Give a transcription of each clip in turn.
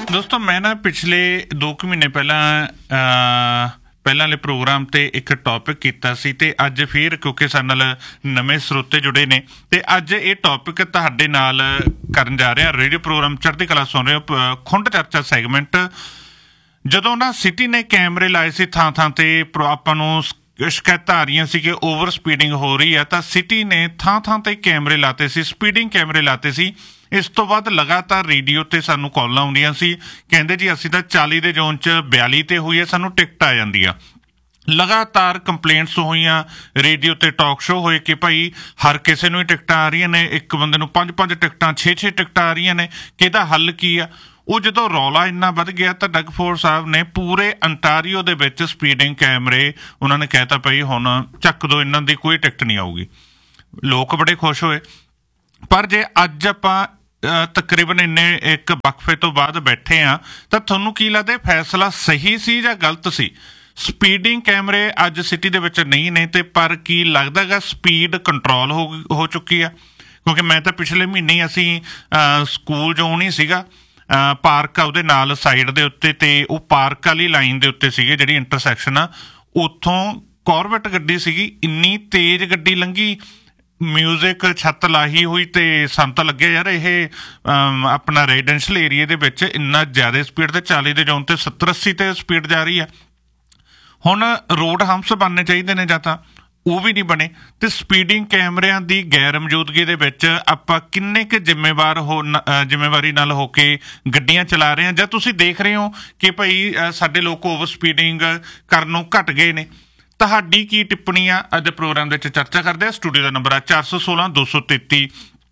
ਦੋਸਤੋ ਮੈਂ ਨਾ ਪਿਛਲੇ 2 ਮਹੀਨੇ ਪਹਿਲਾਂ ਵਾਲੇ ਪ੍ਰੋਗਰਾਮ ਤੇ ਇੱਕ ਟੌਪਿਕ ਕੀਤਾ ਸੀ ਤੇ ਅੱਜ ਫਿਰ ਕਿਉਂਕਿ ਸਾਡੇ ਨਾਲ ਨਵੇਂ ਸਰੋਤੇ ਜੁੜੇ ਨੇ ਤੇ ਅੱਜ ਇਹ ਟੌਪਿਕ ਤੁਹਾਡੇ ਨਾਲ ਕਰਨ ਜਾ ਰਹੇ ਹਾਂ। ਰੇਡੀਓ ਪ੍ਰੋਗਰਾਮ ਚੜ੍ਹਦੀ ਕਲਾ ਸੁਣ ਰਹੇ ਹੋ, ਖੁੰਡ ਚਰਚਾ ਸੈਗਮੈਂਟ। ਜਦੋਂ ਨਾ ਸਿਟੀ ਨੇ ਕੈਮਰੇ ਲਾਏ ਸੀ ਥਾਂ ਥਾਂ ਤੇ ਆਪਾਂ ਨੂੰ ਸ਼ਿਕਾਇਤਾਂ ਆ ਰਹੀਆਂ ਸੀ ਕਿ ਓਵਰ ਸਪੀਡਿੰਗ ਹੋ ਰਹੀ ਆ, ਤਾਂ ਸਿਟੀ ਨੇ ਥਾਂ ਥਾਂ ਤੇ ਕੈਮਰੇ ਲਾਤੇ ਸੀ, ਸਪੀਡਿੰਗ ਕੈਮਰੇ ਲਾਤੇ ਸੀ। ਇਸ ਤੋਂ ਬਾਅਦ ਲਗਾਤਾਰ ਰੇਡੀਓ ਤੇ ਸਾਨੂੰ ਕਾਲਾਂ ਆਉਂਦੀਆਂ ਸੀ, ਕਹਿੰਦੇ ਜੀ ਅਸੀਂ ਤਾਂ 40 ਦੇ ਜ਼ੋਨ 'ਚ 42 ਤੇ ਹੋਈ ਹੈ, ਸਾਨੂੰ ਟਿਕਟ ਆ ਜਾਂਦੀ ਆ। ਲਗਾਤਾਰ ਕੰਪਲੇਂਟਸ ਹੋਈਆਂ, ਰੇਡੀਓ ਤੇ ਟਾਕ ਸ਼ੋਅ ਹੋਏ ਕਿ ਭਾਈ ਹਰ ਕਿਸੇ ਨੂੰ ਹੀ ਟਿਕਟਾਂ ਆ ਰਹੀਆਂ ਨੇ, ਇੱਕ ਬੰਦੇ ਨੂੰ 5-5 ਟਿਕਟਾਂ 6-6 ਟਿਕਟਾਂ ਆ ਰਹੀਆਂ ਨੇ, ਕਿ ਇਹਦਾ ਹੱਲ ਕੀ ਆ। ਉਹ ਜਦੋਂ ਰੌਲਾ ਇੰਨਾ ਵੱਧ ਗਿਆ ਤਾਂ ਡਗ ਫੋਰਡ ਸਾਹਿਬ ਨੇ ਪੂਰੇ ਅੰਟਾਰੀਓ ਦੇ ਵਿੱਚ ਸਪੀਡਿੰਗ ਕੈਮਰੇ ਉਹਨਾਂ ਨੇ ਕਹਿਤਾ ਭਾਈ ਹੁਣ ਚੱਕ ਦੋ, ਇਹਨਾਂ ਦੀ ਕੋਈ ਟਿਕਟ ਨਹੀਂ ਆਊਗੀ। ਲੋਕ ਬੜੇ ਖੁਸ਼ ਹੋਏ। ਪਰ ਜੇ ਅੱਜ ਆਪਾਂ ਤਕਰੀਬਨ ਇੰਨੇ ਇੱਕ ਵਕਫੇ ਤੋਂ ਬਾਅਦ ਬੈਠੇ ਆ ਤਾਂ ਤੁਹਾਨੂੰ ਕੀ ਲੱਗਦਾ ਫੈਸਲਾ ਸਹੀ ਸੀ ਜਾਂ ਗਲਤ ਸੀ? ਸਪੀਡਿੰਗ ਕੈਮਰੇ ਅੱਜ ਸਿਟੀ ਦੇ ਵਿੱਚ ਨਹੀਂ ਨੇ ਤੇ ਪਰ ਕੀ ਲੱਗਦਾ ਗਾ ਸਪੀਡ ਕੰਟਰੋਲ ਹੋ ਚੁੱਕੀ ਆ? ਕਿਉਂਕਿ ਮੈਂ ਤਾਂ ਪਿਛਲੇ ਮਹੀਨੇ ਹੀ ਅਸੀਂ ਸਕੂਲ ਜ਼ੋਨ ਹੀ ਸੀਗਾ, ਪਾਰਕ ਆ ਉਹਦੇ ਨਾਲ ਸਾਈਡ ਦੇ ਉੱਤੇ, ਤੇ ਉਹ ਪਾਰਕ ਵਾਲੀ ਲਾਈਨ ਦੇ ਉੱਤੇ ਸੀਗੇ ਜਿਹੜੀ ਇੰਟਰਸੈਕਸ਼ਨ ਆ, ਉੱਥੋਂ ਕਾਰਬੇਟ ਗੱਡੀ ਸੀਗੀ, ਇੰਨੀ ਤੇਜ਼ ਗੱਡੀ ਲੰਘੀ, ਮਿਊਜ਼ਿਕ ਛੱਤ ਲਾਹੀ ਹੋਈ, ਤੇ ਸਾਨੂੰ ਤਾਂ ਲੱਗਿਆ ਯਾਰ ਇਹ ਆਪਣਾ ਰੈਜ਼ੀਡੈਂਸ਼ੀਅਲ ਏਰੀਏ ਦੇ ਵਿੱਚ ਇੰਨਾ ਜ਼ਿਆਦਾ ਸਪੀਡ ਤੇ 40 ਦੇ ਜ਼ੋਨ ਤੇ 70-80 ਤੇ ਸਪੀਡ ਜਾ ਰਹੀ ਆ। ਹੁਣ ਰੋਡ ਹੰਪਸ ਬਣਨੇ ਚਾਹੀਦੇ ਨੇ, ਜਾਂ ਤਾਂ ਉਹ ਵੀ ਨਹੀਂ ਬਣੇ। ਤੇ ਸਪੀਡਿੰਗ ਕੈਮਰਿਆਂ ਦੀ ਗੈਰ ਮੌਜੂਦਗੀ ਦੇ ਵਿੱਚ ਆਪਾਂ ਕਿੰਨੇ ਕੁ ਜ਼ਿੰਮੇਵਾਰੀ ਨਾਲ ਹੋ ਕੇ ਗੱਡੀਆਂ ਚਲਾ ਰਹੇ ਹਾਂ, ਜਾਂ ਤੁਸੀਂ ਦੇਖ ਰਹੇ ਹੋ ਕਿ ਭਾਈ ਸਾਡੇ ਲੋਕ ਓਵਰ ਸਪੀਡਿੰਗ ਕਰਨੋਂ ਘਟ ਗਏ ਨੇ? ਤੁਹਾਡੀ ਕੀ ਟਿੱਪਣੀ ਆ? ਅੱਜ ਪ੍ਰੋਗਰਾਮ ਦੇ ਵਿੱਚ ਚਰਚਾ ਕਰਦੇ ਆ। ਸਟੂਡੀਓ ਦਾ ਨੰਬਰ ਆ 416-233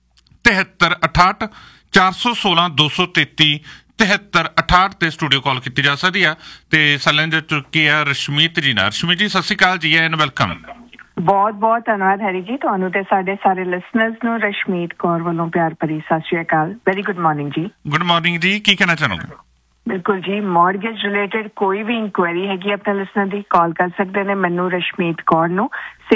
7368, 416-233 7368 ਤੇ ਸਟੂਡੀਓ ਕਾਲ ਕੀਤੀ ਜਾ ਸਕਦੀ ਆ। ਤੇ ਸੈਲਨ ਚ ਚੁੱਕੀ ਆ ਰਸ਼ਮੀਤ ਜੀ ਨਾਲ। ਰਸ਼ਮੀਤ ਜੀ ਸਤਿ ਸ਼੍ਰੀ ਅਕਾਲ ਜੀ, ਐਂਡ ਵੈਲਕਮ। ਬਹੁਤ ਬਹੁਤ ਧੰਨਵਾਦ ਹੈਰੀ ਜੀ, ਤੁਹਾਨੂੰ ਤੇ ਸਾਡੇ ਸਾਰੇ ਲਿਸਨਰਸ ਨੂੰ ਰਸ਼ਮੀਤ ਕੌਰ ਵੱਲੋਂ ਪਿਆਰ ਭਰੀ ਸਤਿ ਸ਼੍ਰੀ ਅਕਾਲ। ਵੈਰੀ ਗੁੱਡ ਮਾਰਨਿੰਗ ਜੀ। ਗੁੱਡ ਮਾਰਨਿੰਗ ਜੀ, ਕੀ ਕਹਿਣਾ ਚਾਹੋਗੇ? ਬਿਲਕੁਲ ਜੀ, ਮੌਰਗੇਜ ਰਿਲੇਟਡ ਕੋਈ ਵੀ ਇਨਕੁਆਇਰੀ ਹੈਗੀ ਆਪਣੇ ਲਿਸਨਰ ਦੀ, ਕਾਲ ਕਰ ਸਕਦੇ ਨੇ ਮੈਨੂੰ ਰਸ਼ਮੀਤ ਕੌਰ ਨੂੰ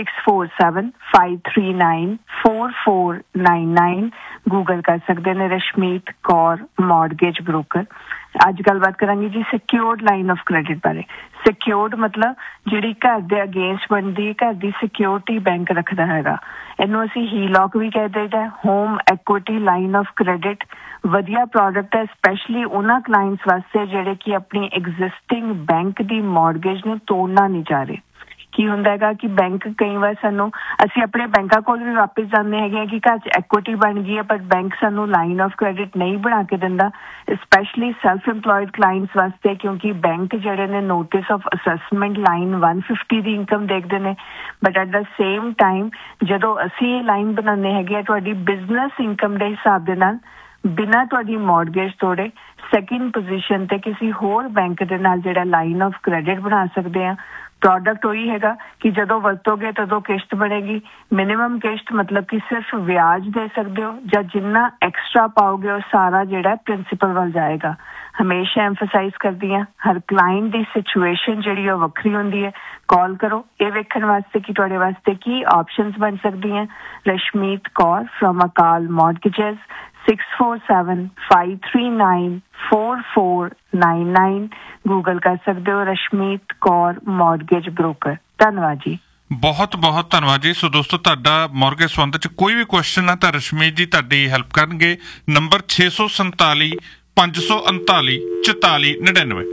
6475394499। ਗੂਗਲ ਕਰ ਸਕਦੇ ਨੇ ਰਸ਼ਮੀਤ ਕੌਰ ਮੌਰਗੇਜ ਬ੍ਰੋਕਰ। ਅੱਜ ਗੱਲਬਾਤ ਕਰਾਂਗੇ ਜੀ ਸਿਕਿਉਰਡ ਲਾਈਨ ਆਫ ਕ੍ਰੈਡਿਟ ਬਾਰੇ। ਸਿਕਿਉਰਡ ਮਤਲਬ ਜਿਹੜੀ ਘਰ ਦੇ ਅਗੇਂਸਟ ਬਣਦੀ, ਘਰ ਦੀ ਸਿਕਿਉਰਿਟੀ ਬੈਂਕ ਰੱਖਦਾ ਹੈਗਾ, ਇਹਨੂੰ ਅਸੀਂ ਹੀਲੌਕ ਵੀ ਕਹਿ ਦਈਦਾ, home equity line of credit. ਵਧੀਆ ਪ੍ਰੋਡਕਟ ਹੈ ਸਪੈਸ਼ਲੀ ਉਹਨਾਂ ਕਲਾਇੰਟਸ ਵਾਸਤੇ ਜਿਹੜੇ ਕਿ ਆਪਣੀ ਐਗਜ਼ਿਸਟਿੰਗ ਬੈਂਕ ਦੀ ਮੌਰਗੇਜ ਨੂੰ ਤੋੜਨਾ ਨਹੀਂ ਚਾਹ ਰਹੇ। ਕੀ ਹੁੰਦਾ ਹੈਗਾ ਕਿ ਬੈਂਕ ਕਈ ਵਾਰ ਅਸੀਂ ਆਪਣੇ ਬੈਂਕਾਂ ਕੋਲ ਵੀ ਵਾਪਸ ਜਾਂਦੇ ਹੈਗੇ ਆ ਕਿ ਘਰ 'ਚ ਐਕੁਇਟੀ ਬਣ ਗਈ ਹੈ, ਪਰ ਬੈਂਕ ਸਾਨੂੰ ਲਾਈਨ ਆਫ ਕ੍ਰੈਡਿਟ ਨਹੀਂ ਬਣਾ ਕੇ ਦਿੰਦਾ, ਸਪੈਸ਼ਲੀ ਸੈਲਫ ਇੰਪਲੋਇਡ ਕਲਾਇੰਟਸ ਵਾਸਤੇ, ਕਿਉਂਕਿ ਬੈਂਕ ਜਿਹੜੇ ਨੇ notice of assessment line 150 the income ਦੇਖਦੇ ਨੇ। But at the same time ਜਦੋਂ ਅਸੀਂ ਇਹ ਲਾਈਨ ਬਣਾਉਂਦੇ ਹੈਗੇ ਆ ਤੁਹਾਡੀ ਬਿਜ਼ਨਸ ਇਨਕਮ ਦੇ ਹਿਸਾਬ ਦੇ ਨਾਲ, ਬਿਨਾਂ ਤੁਹਾਡੀ ਮੌਰਗੇਜ ਤੋੜੇ ਸੈਕਿੰਡ ਪੋਜੀਸ਼ਨ ਤੇ ਕਿਸੇ ਹੋਰ ਬੈਂਕ ਦੇ ਨਾਲ ਜਿਹੜਾ ਲਾਈਨ ਆਫ ਕ੍ਰੈਡਿਟ ਬਣਾ ਸਕਦੇ ਆ। ਪ੍ਰੋਡਕਟ ਉਹੀ ਹੈਗਾ ਕਿ ਜਦੋਂ ਵਰਤੋਗੇ ਤਦੋਂ ਕਿਸ਼ਤ ਬਣੇਗੀ। ਮਿਨੀਮਮ ਕਿਸ਼ਤ ਮਤਲਬ ਕਿ ਸਿਰਫ ਵਿਆਜ ਦੇ ਸਕਦੇ ਹੋ, ਜਾਂ ਜਿੰਨਾ ਐਕਸਟਰਾ ਪਾਓਗੇ ਉਹ ਸਾਰਾ ਜਿਹੜਾ ਪ੍ਰਿੰਸੀਪਲ ਵੱਲ ਜਾਏਗਾ। ਹਮੇਸ਼ਾ ਐਮਫਸਾਈਜ਼ ਕਰਦੀ ਹਾਂ, ਹਰ ਕਲਾਇੰਟ ਦੀ ਸਿਚੁਏਸ਼ਨ ਜਿਹੜੀ ਉਹ ਵੱਖਰੀ ਹੁੰਦੀ ਹੈ। ਕਾਲ ਕਰੋ ਇਹ ਵੇਖਣ ਵਾਸਤੇ ਕਿ ਤੁਹਾਡੇ ਵਾਸਤੇ ਕੀ ਆਪਸ਼ਨਸ ਬਣ ਸਕਦੀਆਂ। Rashmeet Kaur from Akal ਮੌਰਗੇਜਸ 6475394499। Google ਕਰ ਸਕਦੇ ਹੋ ਰਸ਼ਮੀਤ ਕੌਰ ਮੌਰਗੇਜ ਬ੍ਰੋਕਰ। ਧੰਨਵਾਦ ਜੀ। ਬਹੁਤ ਬਹੁਤ ਧੰਨਵਾਦ ਜੀ। ਸੋ ਦੋਸਤੋ ਤੁਹਾਡਾ ਮੌਰਗੇਜ ਸੰਬੰਧ ਚ ਕੋਈ ਵੀ ਕੁਐਸਚਨ ਆ ਤਾਂ ਰਸ਼ਮੀਤ ਜੀ ਤੁਹਾਡੀ ਹੈਲਪ ਕਰਨਗੇ। ਨੰਬਰ 647-539-4499